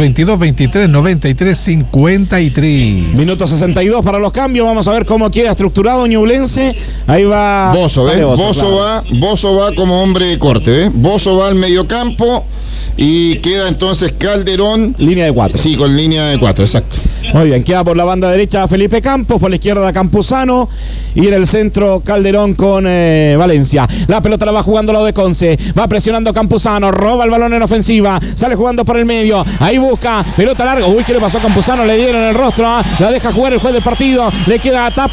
422-23-93-53. Minuto 62 para los cambios. Vamos a ver cómo queda estructurado Ñublense. Ahí va Bozo, Bozo va como hombre de corte, Bozo va al mediocampo y queda entonces Calderón. Línea de 4. Sí, con línea de 4, exacto. Muy bien, queda por la banda derecha Felipe Campos, por la izquierda Campuzano y en el centro Calderón con Valencia. La pelota la va jugando lo de Conce, va presionando Campuzano, roba el balón en ofensiva, sale jugando por el medio, ahí busca, pelota larga, uy, ¿qué le pasó a Campuzano? Le dieron el rostro, la deja jugar el juez del partido, le queda a Tapia,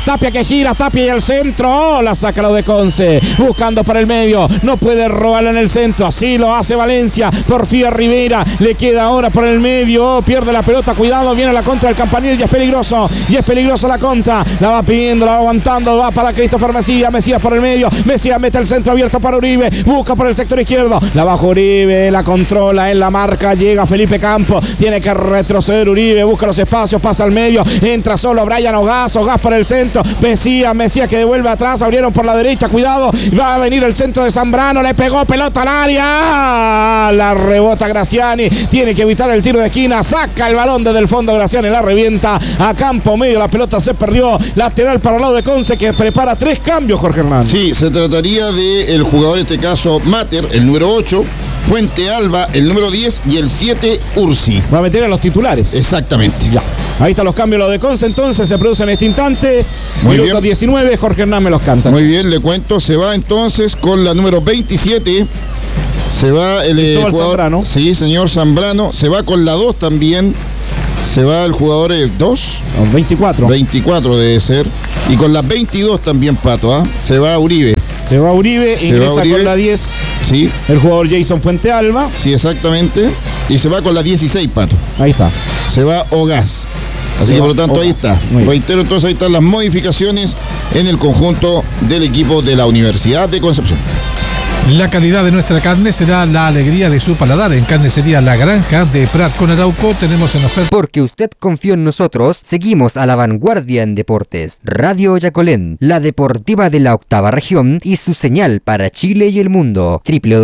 Tapia que gira, Tapia y el centro. La saca lo de Conce. Buscando para el medio. No puede robarla en el centro. Así lo hace Valencia. Porfía Rivera. Le queda ahora por el medio. Pierde la pelota. Cuidado. Viene la contra del Campanil. Y es peligroso. Y es peligrosa la contra. La va pidiendo, la va aguantando. Va para Christopher Mesías. Mesías por el medio. Mesías mete el centro abierto para Uribe. Busca por el sector izquierdo. La baja Uribe. La controla en la marca. Llega Felipe Campos. Tiene que retroceder Uribe. Busca los espacios. Pasa al medio. Entra solo Brian Ogaz. Ogaz por el centro. Mesías que devuelve atrás. Abrieron por la derecha. Cuidado. Va a venir el centro de Zambrano. Le pegó pelota al área. La rebota Graziani. Tiene que evitar el tiro de esquina. Saca el balón desde el fondo. Graziani la revienta a campo medio. La pelota se perdió. Lateral para el lado de Conce, que prepara 3 cambios, Jorge Hernán. Sí, se trataría del jugador, en este caso, Mater, el número 8. Fuente Alba, el número 10. Y el 7, Ursi. Va a meter a los titulares. Exactamente. Ya. Ahí están los cambios, lo de Conce, entonces se produce en este instante. Muy Minuto bien. 19, Jorge Hernán me los canta. Muy bien, le cuento. Se va entonces con la número 27. Se va el Cristóbal jugador. Zambrano. Sí, señor Zambrano. Se va con la 2 también. Se va el jugador 2. 24. 24 debe ser. Y con la 22 también, Pato. Se va Uribe. Se va Uribe, Se ingresa va Uribe. con la 10 Sí, el jugador Jason Fuentealba. sí, exactamente. Y se va con la 16, Pato. Ahí está. Se va Ogaz. Así Se que va por lo tanto ahí Ogaz. está. Muy bien. Reitero, entonces ahí están las modificaciones en el conjunto del equipo de la Universidad de Concepción. La calidad de nuestra carne será la alegría de su paladar. En Carnicería La Granja de Prat con Arauco tenemos en oferta. Porque usted confió en nosotros, seguimos a la vanguardia en deportes. Radio Yacolén, la deportiva de la 8ª región y su señal para Chile y el mundo.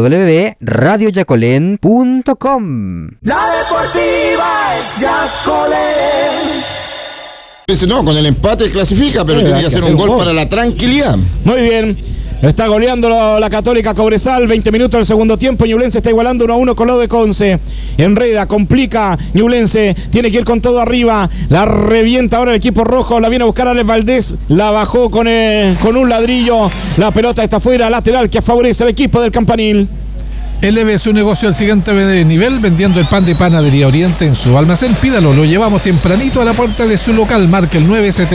www.radioyacolén.com. La deportiva es Yacolén. Dice, no, con el empate clasifica, pero Sí, tiene hay que que hacer hacer un un gol gol. para la tranquilidad. Muy bien. Está goleando la Católica Cobresal. 20 minutos del segundo tiempo. Ñublense está igualando 1-1 con lo de Conce. Enreda, complica. Ñublense tiene que ir con todo arriba. La revienta ahora el equipo rojo. La viene a buscar Alex Valdés. La bajó con un ladrillo. La pelota está fuera. Lateral que favorece al equipo del Campanil. Eleve su negocio al siguiente nivel vendiendo el pan de Panadería Oriente en su almacén. Pídalo, lo llevamos tempranito a la puerta de su local. Marca el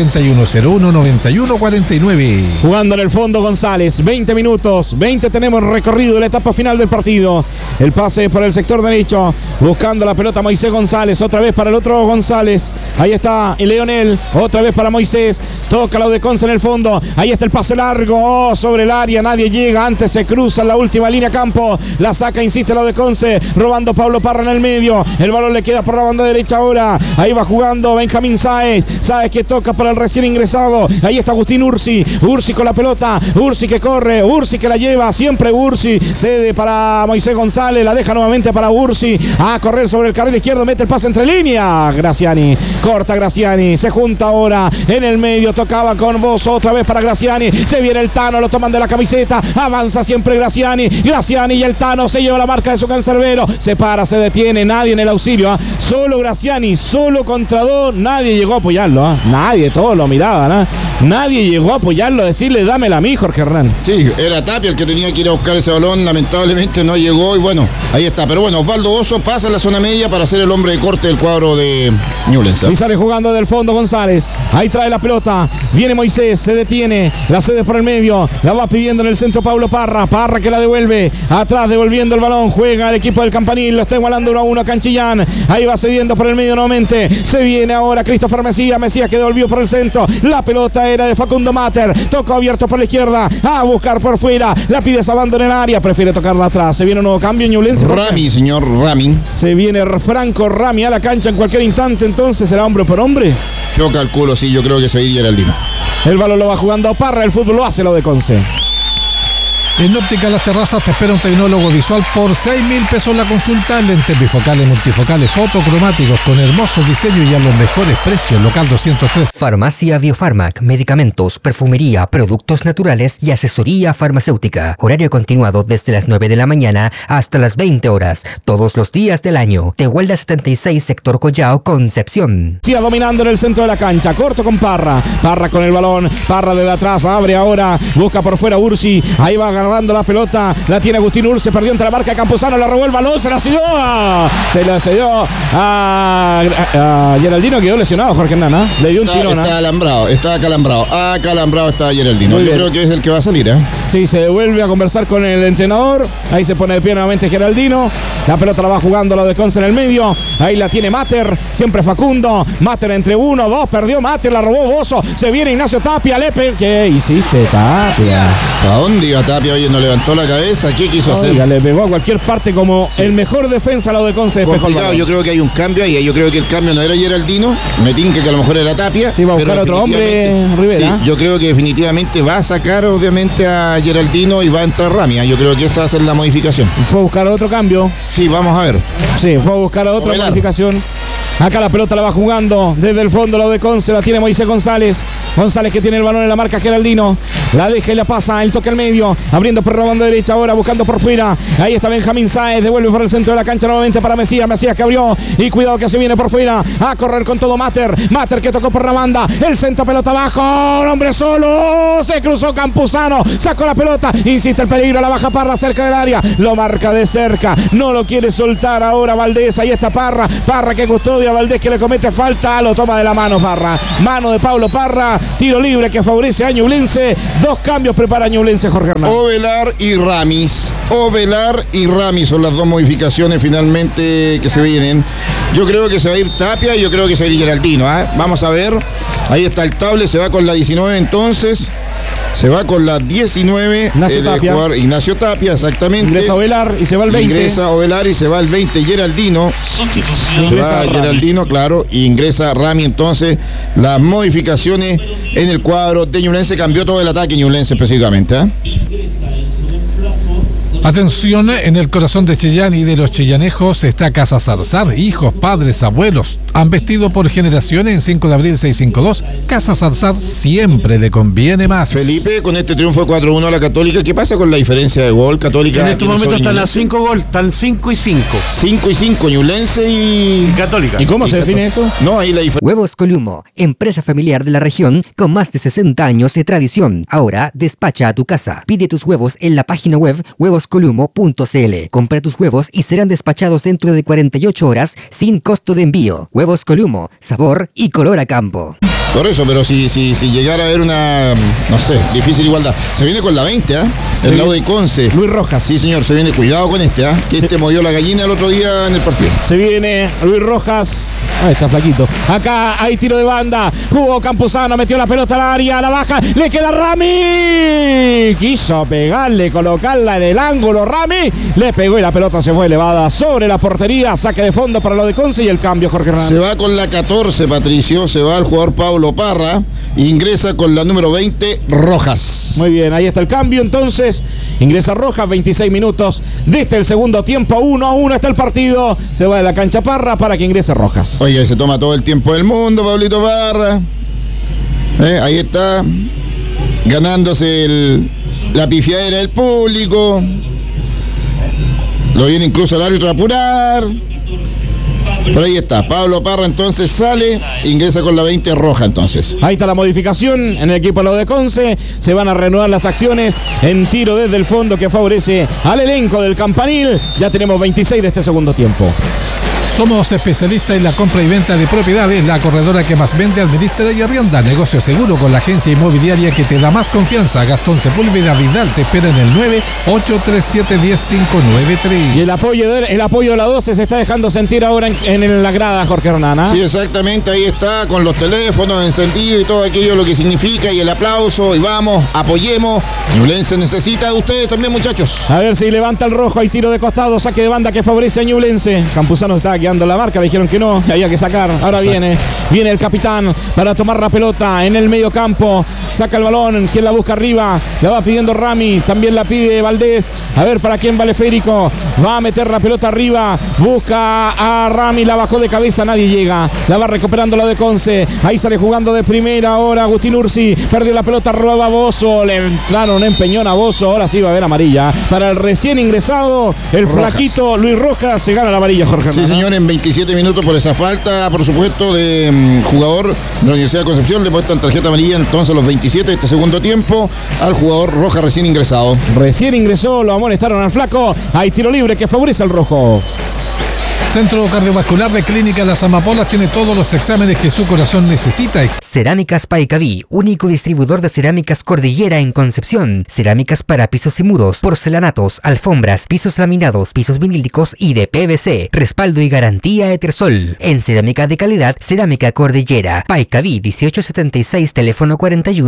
971-01-91-49. Jugando en el fondo González, 20 minutos, 20 tenemos recorrido de la etapa final del partido. El pase por el sector derecho, buscando la pelota Moisés González, otra vez para el otro González. Ahí está Leonel, otra vez para Moisés, toca lo de Conce en el fondo. Ahí está el pase largo, sobre el área, nadie llega, antes se cruza en la última línea campo. La saca, insiste lo de Conce, robando Pablo Parra en el medio. El balón le queda por la banda derecha ahora. Ahí va jugando Benjamín Sáez. Sáez que toca para el recién ingresado. Ahí está Agustín Ursi. Ursi con la pelota. Ursi que corre. Ursi que la lleva. Siempre Ursi. Cede para Moisés González. La deja nuevamente para Ursi. A correr sobre el carril izquierdo. Mete el pase entre líneas. Graziani. Corta Graziani. Se junta ahora en el medio. Tocaba con Bozo. Otra vez para Graziani. Se viene el Tano. Lo toman de la camiseta. Avanza siempre Graziani. Graziani y el Tano. Se lleva la marca de su cancerbero. Se para, se detiene. Nadie en el auxilio. Solo Graziani. Solo contra 2. Nadie llegó a apoyarlo. Nadie. Todos lo miraban. Nadie llegó a apoyarlo. A decirle, dámela a mí, Jorge Hernán. Sí, era Tapia el que tenía que ir a buscar ese balón. Lamentablemente no llegó. Y bueno, ahí está. Pero bueno, Osvaldo Oso pasa a la zona media para ser el hombre de corte del cuadro de Ñublense. Y sale jugando del fondo González. Ahí trae la pelota. Viene Moisés. Se detiene. La cede por el medio. La va pidiendo en el centro Pablo Parra. Parra que la devuelve. Atrás devolviendo el balón. Juega el equipo del Campanil. Lo está igualando 1-1 Canchillán. Ahí va cediendo por el medio nuevamente. Se viene ahora Christopher Mesías. Mesías que devolvió por el centro. La pelota era de Facundo Mater. Tocó abierto por la izquierda. A buscar por fuera. La pide Sabando en el área. Prefiere tocarla atrás. Se viene un nuevo cambio en Ñublense. Rami, señor Rami. Se viene Franco Rami a la cancha en cualquier instante. Entonces será hombre por hombre. Yo calculo, sí, yo creo que se iría Geraldino. El balón lo va jugando Parra. El fútbol lo hace lo de Conce. En Óptica Las Terrazas te espera un tecnólogo visual por 6.000 pesos la consulta. Lentes bifocales, multifocales, fotocromáticos con hermosos diseños y a los mejores precios. Local 203. Farmacia Biofarmac, medicamentos, perfumería, productos naturales y asesoría farmacéutica. Horario continuado desde las 9 de la mañana hasta las 20 horas, todos los días del año. Tehuelda 76, sector Collao, Concepción. Sigue dominando en el centro de la cancha, corto con Parra. Parra con el balón, Parra desde atrás, abre ahora, busca por fuera Ursi. Ahí va ganando agarrando la pelota, la tiene Agustín Urce, perdió entre la marca de Campuzano, la robó el balón, se la cedió a Geraldino, quedó lesionado Jorge Hernán, le dio un tirón. Está acalambrado está Geraldino. Yo creo que es el que va a salir, ¿eh? Sí, se devuelve a conversar con el entrenador, ahí se pone de pie nuevamente Geraldino, la pelota la va jugando la de Conce en el medio, ahí la tiene Mater, siempre Facundo, Mater entre 1, 2, perdió Mater, la robó Bozo, se viene Ignacio Tapia, ¿qué hiciste, Tapia? ¿A dónde iba Tapia? Oye, no levantó la cabeza, ¿qué quiso hacer? Le pegó a cualquier parte como el mejor defensa a lo de Conce. Complicado, yo creo que hay un cambio ahí, yo creo que el cambio no era Geraldino, me tinca que a lo mejor era Tapia. Sí, va a buscar otro hombre, Rivera. Sí, yo creo que definitivamente va a sacar obviamente a Geraldino y va a entrar Rami, yo creo que esa va a ser la modificación. Fue a buscar otro cambio. Sí, vamos a ver. Sí, fue a buscar otra modificación. Acá la pelota la va jugando desde el fondo lo de Conce, la tiene Moisés González. González que tiene el balón en la marca Geraldino. La deja y la pasa, el toque al medio, abriendo por la banda derecha ahora, buscando por fuera. Ahí está Benjamín Sáez, devuelve por el centro de la cancha nuevamente para Mesías que abrió y cuidado que se viene por fuera. A correr con todo Mater que tocó por la banda, el centro, pelota abajo, hombre solo, se cruzó Campuzano, sacó la pelota, insiste el peligro, la baja Parra cerca del área, lo marca de cerca, no lo quiere soltar ahora Valdés, ahí está Parra que custodia a Valdés que le comete falta, lo toma de la mano Parra, mano de Pablo Parra, tiro libre que favorece a Ñublense, 2 cambios prepara Ñublense Jorge Hernán. Ovelar y Ramis son las 2 modificaciones finalmente que se vienen. Yo creo que se va a ir Tapia y yo creo que se va a ir Geraldino, Vamos a ver, ahí está el table, se va con la 19 entonces. Se va con la 19. Ignacio Tapia, exactamente. Ingresa Ovelar y se va el 20. Ingresa Ovelar y se va el 20. Geraldino. Se va Geraldino, claro. Y ingresa Rami. Entonces, las modificaciones en el cuadro de Ñublense. Cambió todo el ataque Ñublense específicamente. Atención, en el corazón de Chillán y de los chillanejos está Casa Zarzar. Hijos, padres, abuelos han vestido por generaciones en 5 de abril 652. Casa Zarzar siempre le conviene más. Felipe, con este triunfo de 4-1 a la Católica, ¿qué pasa con la diferencia de gol? Católica en este momento están a 5 goles, están 5 y 5. 5 y 5, Ñublense y Católica. ¿Y cómo se define eso? No, ahí la diferencia. Huevos Columo, empresa familiar de la región con más de 60 años de tradición. Ahora despacha a tu casa. Pide tus huevos en la página web huevoscolumo.cl. Compra tus huevos y serán despachados dentro de 48 horas sin costo de envío. Huevos Columo, sabor y color a campo. Por eso, pero si llegara a haber una, no sé, difícil igualdad. Se viene con la 20, el lado de Conce. Luis Rojas. Sí, señor, se viene, cuidado con que este movió la gallina el otro día en el partido. Se viene Luis Rojas. Ahí está flaquito. Acá hay tiro de banda. Jugó Campuzano, metió la pelota al área, la baja, le queda Rami. Quiso pegarle, colocarla en el ángulo. Rami le pegó y la pelota se fue elevada sobre la portería. Saque de fondo para lo de Conce y el cambio, Jorge Hernán. Se va con la 14, Patricio. Se va el jugador Pablo Parra. Ingresa con la número 20, Rojas. Muy bien, ahí está el cambio. Entonces, ingresa Rojas, 26 minutos desde el segundo tiempo. 1-1 está el partido. Se va de la cancha Parra para que ingrese Rojas. Oye, se toma todo el tiempo del mundo, Pablito Parra. Ahí está, ganándose la pifiadera del público. Lo viene incluso el árbitro a apurar. Pero ahí está, Pablo Parra entonces sale, ingresa con la 20 roja entonces. Ahí está la modificación en el equipo de Conce. Se van a reanudar las acciones en tiro desde el fondo que favorece al elenco del Campanil. Ya tenemos 26 de este segundo tiempo. Somos especialistas en la compra y venta de propiedades, la corredora que más vende, administra y arrienda. Negocio seguro con la agencia inmobiliaria que te da más confianza. Gastón Sepúlveda Vidal te espera en el 9-837-10593. Y el apoyo de la 12 se está dejando sentir ahora en la grada, Jorge Hernán. Sí, exactamente, ahí está, con los teléfonos encendidos y todo aquello, lo que significa, y el aplauso, y vamos, apoyemos. Ñublense necesita de ustedes también, muchachos. A ver si levanta el rojo, hay tiro de costado, saque de banda que favorece a Ñublense. Campuzano está guiando la marca, le dijeron que no, había que sacar. Ahora viene el capitán para tomar la pelota en el medio campo, saca el balón, quien la busca arriba, la va pidiendo Rami, también la pide Valdés. A ver para quién vale Férico, va a meter la pelota arriba, busca a Rami, la bajó de cabeza, nadie llega, la va recuperando la de Conce, ahí sale jugando de primera ahora Agustín Ursi, perdió la pelota, roba a Bozo, le entraron empeñón a Bozo, ahora sí va a haber amarilla para el recién ingresado, el Rojas. Flaquito Luis Rojas, se gana la amarilla, Jorge. Sí, señores. en 27 minutos por esa falta, por supuesto, de jugador de la Universidad de Concepción. Le muestran tarjeta amarilla entonces a los 27 de este segundo tiempo al jugador Roja recién ingresado. Recién ingresó, lo amonestaron al flaco. Hay tiro libre que favorece al rojo. Centro Cardiovascular de Clínica Las Amapolas tiene todos los exámenes que su corazón necesita. Cerámicas Paicaví, único distribuidor de cerámicas Cordillera en Concepción. Cerámicas para pisos y muros, porcelanatos, alfombras, pisos laminados, pisos vinílicos y de PVC. Respaldo y garantía Etersol. En cerámica de calidad, Cerámica Cordillera. Paicaví 1876, teléfono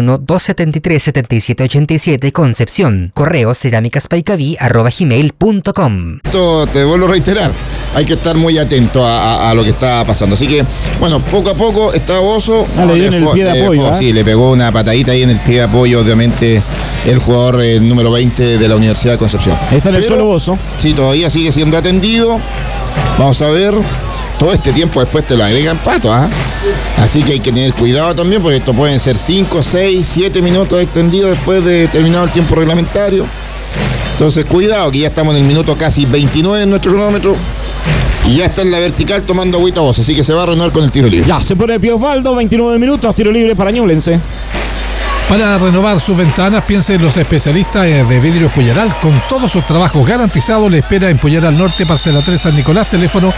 41-273-7787, Concepción. Correo cerámicaspaicaví@gmail.com. Te vuelvo a reiterar, hay que estar muy atento a lo que está pasando. Así que, bueno, poco a poco está Bozo. Le dio en el pie de apoyo. Sí, le pegó una patadita ahí en el pie de apoyo, obviamente, el jugador número 20 de la Universidad de Concepción. Está en el suelo Bozo. Sí, todavía sigue siendo atendido. Vamos a ver. Todo este tiempo después te lo agregan pato, ¿ah? Así que hay que tener cuidado también, porque esto pueden ser 5, 6, 7 minutos extendidos después de terminado el tiempo reglamentario. Entonces, cuidado, que ya estamos en el minuto casi 29 en nuestro cronómetro. Y ya está en la vertical tomando agüita Bozo, así que se va a renovar con el tiro libre. Ya se pone de pie Osvaldo, 29 minutos, tiro libre para Ñublense. Para renovar sus ventanas, piense en los especialistas de Vidrios Pullaral. Con todos sus trabajos garantizados, le espera en Pullaral Norte, Parcela 3 San Nicolás, teléfono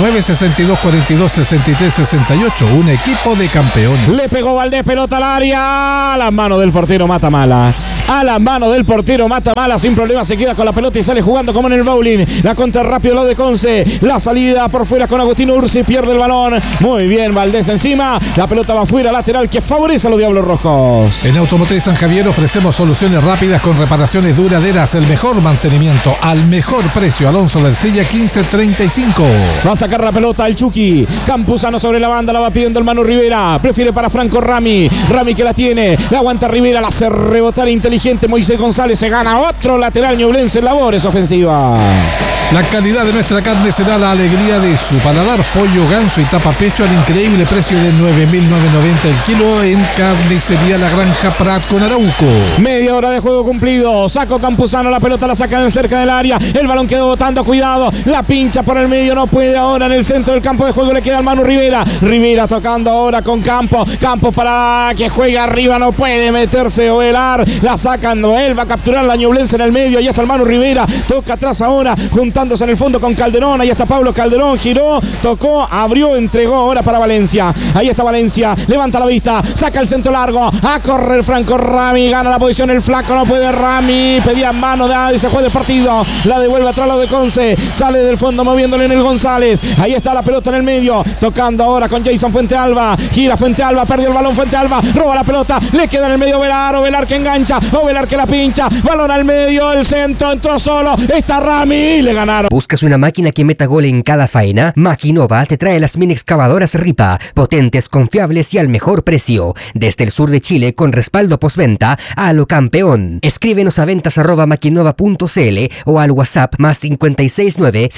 962-42-63-68. Un equipo de campeones. Le pegó Valdés, pelota al área. A las manos del portero Matamala. A las manos del portero Matamala, sin problema se queda con la pelota y sale jugando como en el bowling. La contra rápido lo de Conce. La salida por fuera con Agustino Ursi, pierde el balón. Muy bien, Valdés encima. La pelota va fuera, lateral que favorece a los Diablos Rojos. En Automotriz San Javier ofrecemos soluciones rápidas con reparaciones duraderas, el mejor mantenimiento al mejor precio. Alonso del Silla 1535. Va a sacar la pelota el Chucky. Campuzano sobre la banda, la va pidiendo el Manu Rivera. Prefiere para Franco Rami. Rami que la tiene, la aguanta Rivera, la hace rebotar inteligente Moisés González. Se gana otro lateral ñublense en labores ofensiva. La calidad de nuestra carne será la alegría de su paladar. Pollo, ganso y tapa pecho al increíble precio de 9.990 el kilo en Carnicería La Granja Prat con Arauco. Media hora de juego cumplido. Saco Campuzano, la pelota la sacan en cerca del área. El balón quedó botando, cuidado. La pincha por el medio, no puede ahora en el centro del campo de juego. Le queda al Manu Rivera. Rivera tocando ahora con Campos. Campos para que juegue arriba, no puede meterse Ovelar. La sacan Noel, va a capturar la ñublense en el medio. Ahí está el Manu Rivera. Toca atrás ahora, juntándose en el fondo con Calderón. Ahí está Pablo Calderón, giró, tocó, abrió, entregó ahora para Valencia. Ahí está Valencia, levanta la vista, saca el centro largo, a correr Franco Rami, gana la posición el flaco, no puede Rami, pedía mano y se juega el partido, la devuelve atrás lo de Conce, sale del fondo moviéndole en el González. Ahí está la pelota en el medio, tocando ahora con Jason Fuentealba, gira Fuentealba, perdió el balón Fuentealba, roba la pelota, le queda en el medio Ovelar que engancha, Ovelar que la pincha, balón al medio, el centro, entró solo, está Rami y le ganaron. ¿Buscas una máquina que meta gol en cada faena? Maquinova te trae las mini excavadoras Ripa, potentes, confiables y al mejor precio. Desde el sur de Chile con respaldo postventa a lo campeón. Escríbenos a ventas@maquinova.cl o al WhatsApp más 569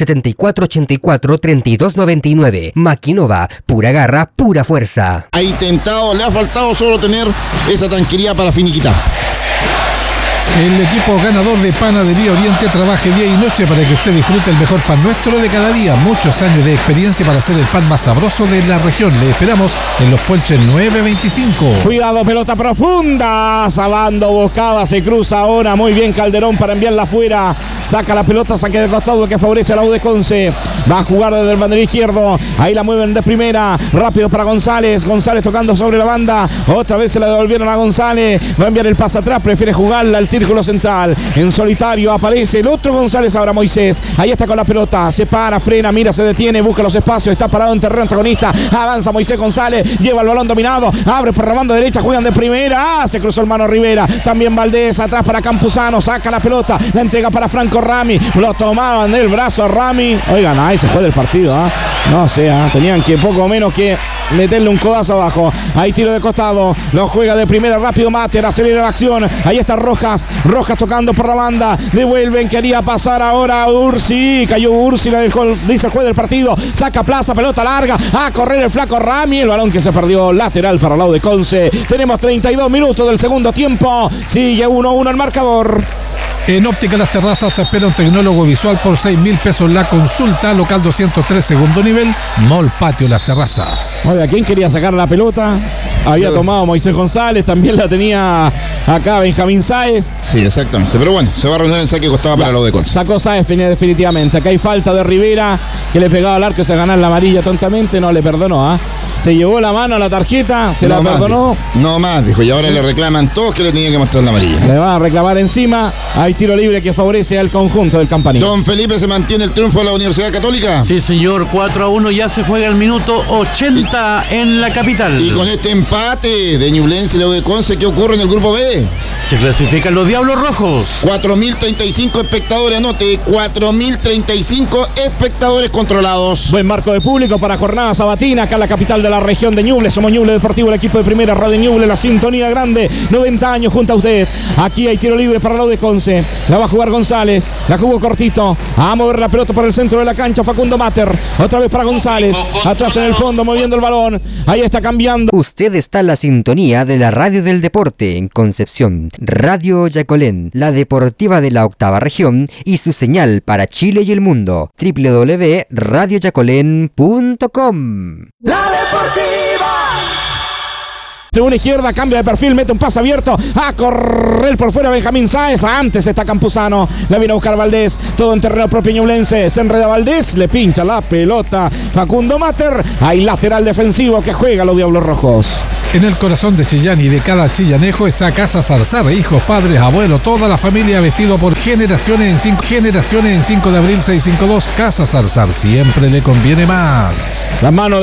7484 3299. Maquinova, pura garra, pura fuerza. Ha intentado, le ha faltado solo tener esa tranquilidad para finiquitar. El equipo ganador de Panadería Oriente trabaje día y noche para que usted disfrute el mejor pan nuestro de cada día. Muchos años de experiencia para hacer el pan más sabroso de la región. Le esperamos en Los Puelches 925. Cuidado, pelota profunda. Sabando, Bocada, se cruza ahora. Muy bien Calderón para enviarla afuera. Saca la pelota, saque de costado que favorece a la U de Conce. Va a jugar desde el banderín izquierdo. Ahí la mueven de primera. Rápido para González. González tocando sobre la banda. Otra vez se la devolvieron a González. Va a enviar el pase atrás. Prefiere jugarla al círculo central. En solitario aparece el otro González ahora, Moisés. Ahí está con la pelota. Se para, frena, mira, se detiene. Busca los espacios. Está parado en terreno antagonista. Avanza Moisés González. Lleva el balón dominado. Abre por la banda derecha. Juegan de primera. Se cruzó el Mano Rivera. También Valdés atrás para Campuzano. Saca la pelota. La entrega para Franco Rami. Lo tomaban del brazo a Rami. Oigan, ahí se fue del partido. No sé, tenían que poco menos que meterle un codazo abajo. Ahí tiro de costado. Lo juega de primera rápido Mater. Acelera la acción. Ahí está Rojas. Rojas tocando por la banda. Devuelven. Quería pasar ahora Ursi. Cayó Ursi. La dejó, dice el juez del partido. Saca Plaza. Pelota larga. A correr el flaco Rami. El balón que se perdió lateral para el lado de Conce. Tenemos 32 minutos del segundo tiempo. Sigue 1-1 el marcador. En Óptica Las Terrazas te espera un tecnólogo visual por 6.000 pesos la consulta. Local 203, segundo nivel, Mall Patio Las Terrazas. Oye, ¿a quién quería sacar la pelota? Había tomado Moisés González, también la tenía acá Benjamín Sáez. Sí, exactamente. Pero bueno, se va a reunir en saque costaba para los de Conce. Sacó Sáez definitivamente. Acá hay falta de Rivera, que le pegaba al arco y se ganó la amarilla tontamente. No le perdonó, ¿ah? Se llevó la mano a la tarjeta, se la perdonó. No más, dijo. Y ahora le reclaman todos que le tenía que mostrar la amarilla. Le van a reclamar encima. Hay tiro libre que favorece al conjunto del Campanil. Don Felipe, ¿se mantiene el triunfo de la Universidad Católica? Sí, señor. 4-1. Ya se juega el minuto 80 en la capital. Y con este empate de Ñublense y la U de Conce, ¿qué ocurre en el grupo B? Se clasifican los Diablos Rojos. 4.035 espectadores, anote, 4.035 espectadores controlados. Buen marco de público para jornada sabatina acá en la capital de la región de Ñuble. Somos Ñuble Deportivo, el equipo de primera, Radio Ñuble, la sintonía grande, 90 años junto a usted. Aquí hay tiro libre para la U de Conce. La va a jugar González, la jugó cortito, a mover la pelota por el centro de la cancha, Facundo Mater, otra vez para González, atrás en el fondo, moviendo el balón, ahí está cambiando. Usted está en la sintonía de la radio del deporte en Concepción, Radio Yacolén, la deportiva de la octava región y su señal para Chile y el mundo, www.radioyacolén.com. La Deportiva. Tribuna izquierda, cambio de perfil, mete un pase abierto, a correr por fuera Benjamín Sáez, antes está Campuzano, la viene a buscar Valdés, todo en terreno propio ñublense, se enreda Valdés, le pincha la pelota Facundo Mater, hay lateral defensivo que juega los Diablos Rojos. En el corazón de Chillán y de cada chillanejo está Casa Zarzar, hijos, padres, abuelos, toda la familia vestido por generaciones en 5 de abril 652. Casa Zarzar, siempre le conviene más. La mano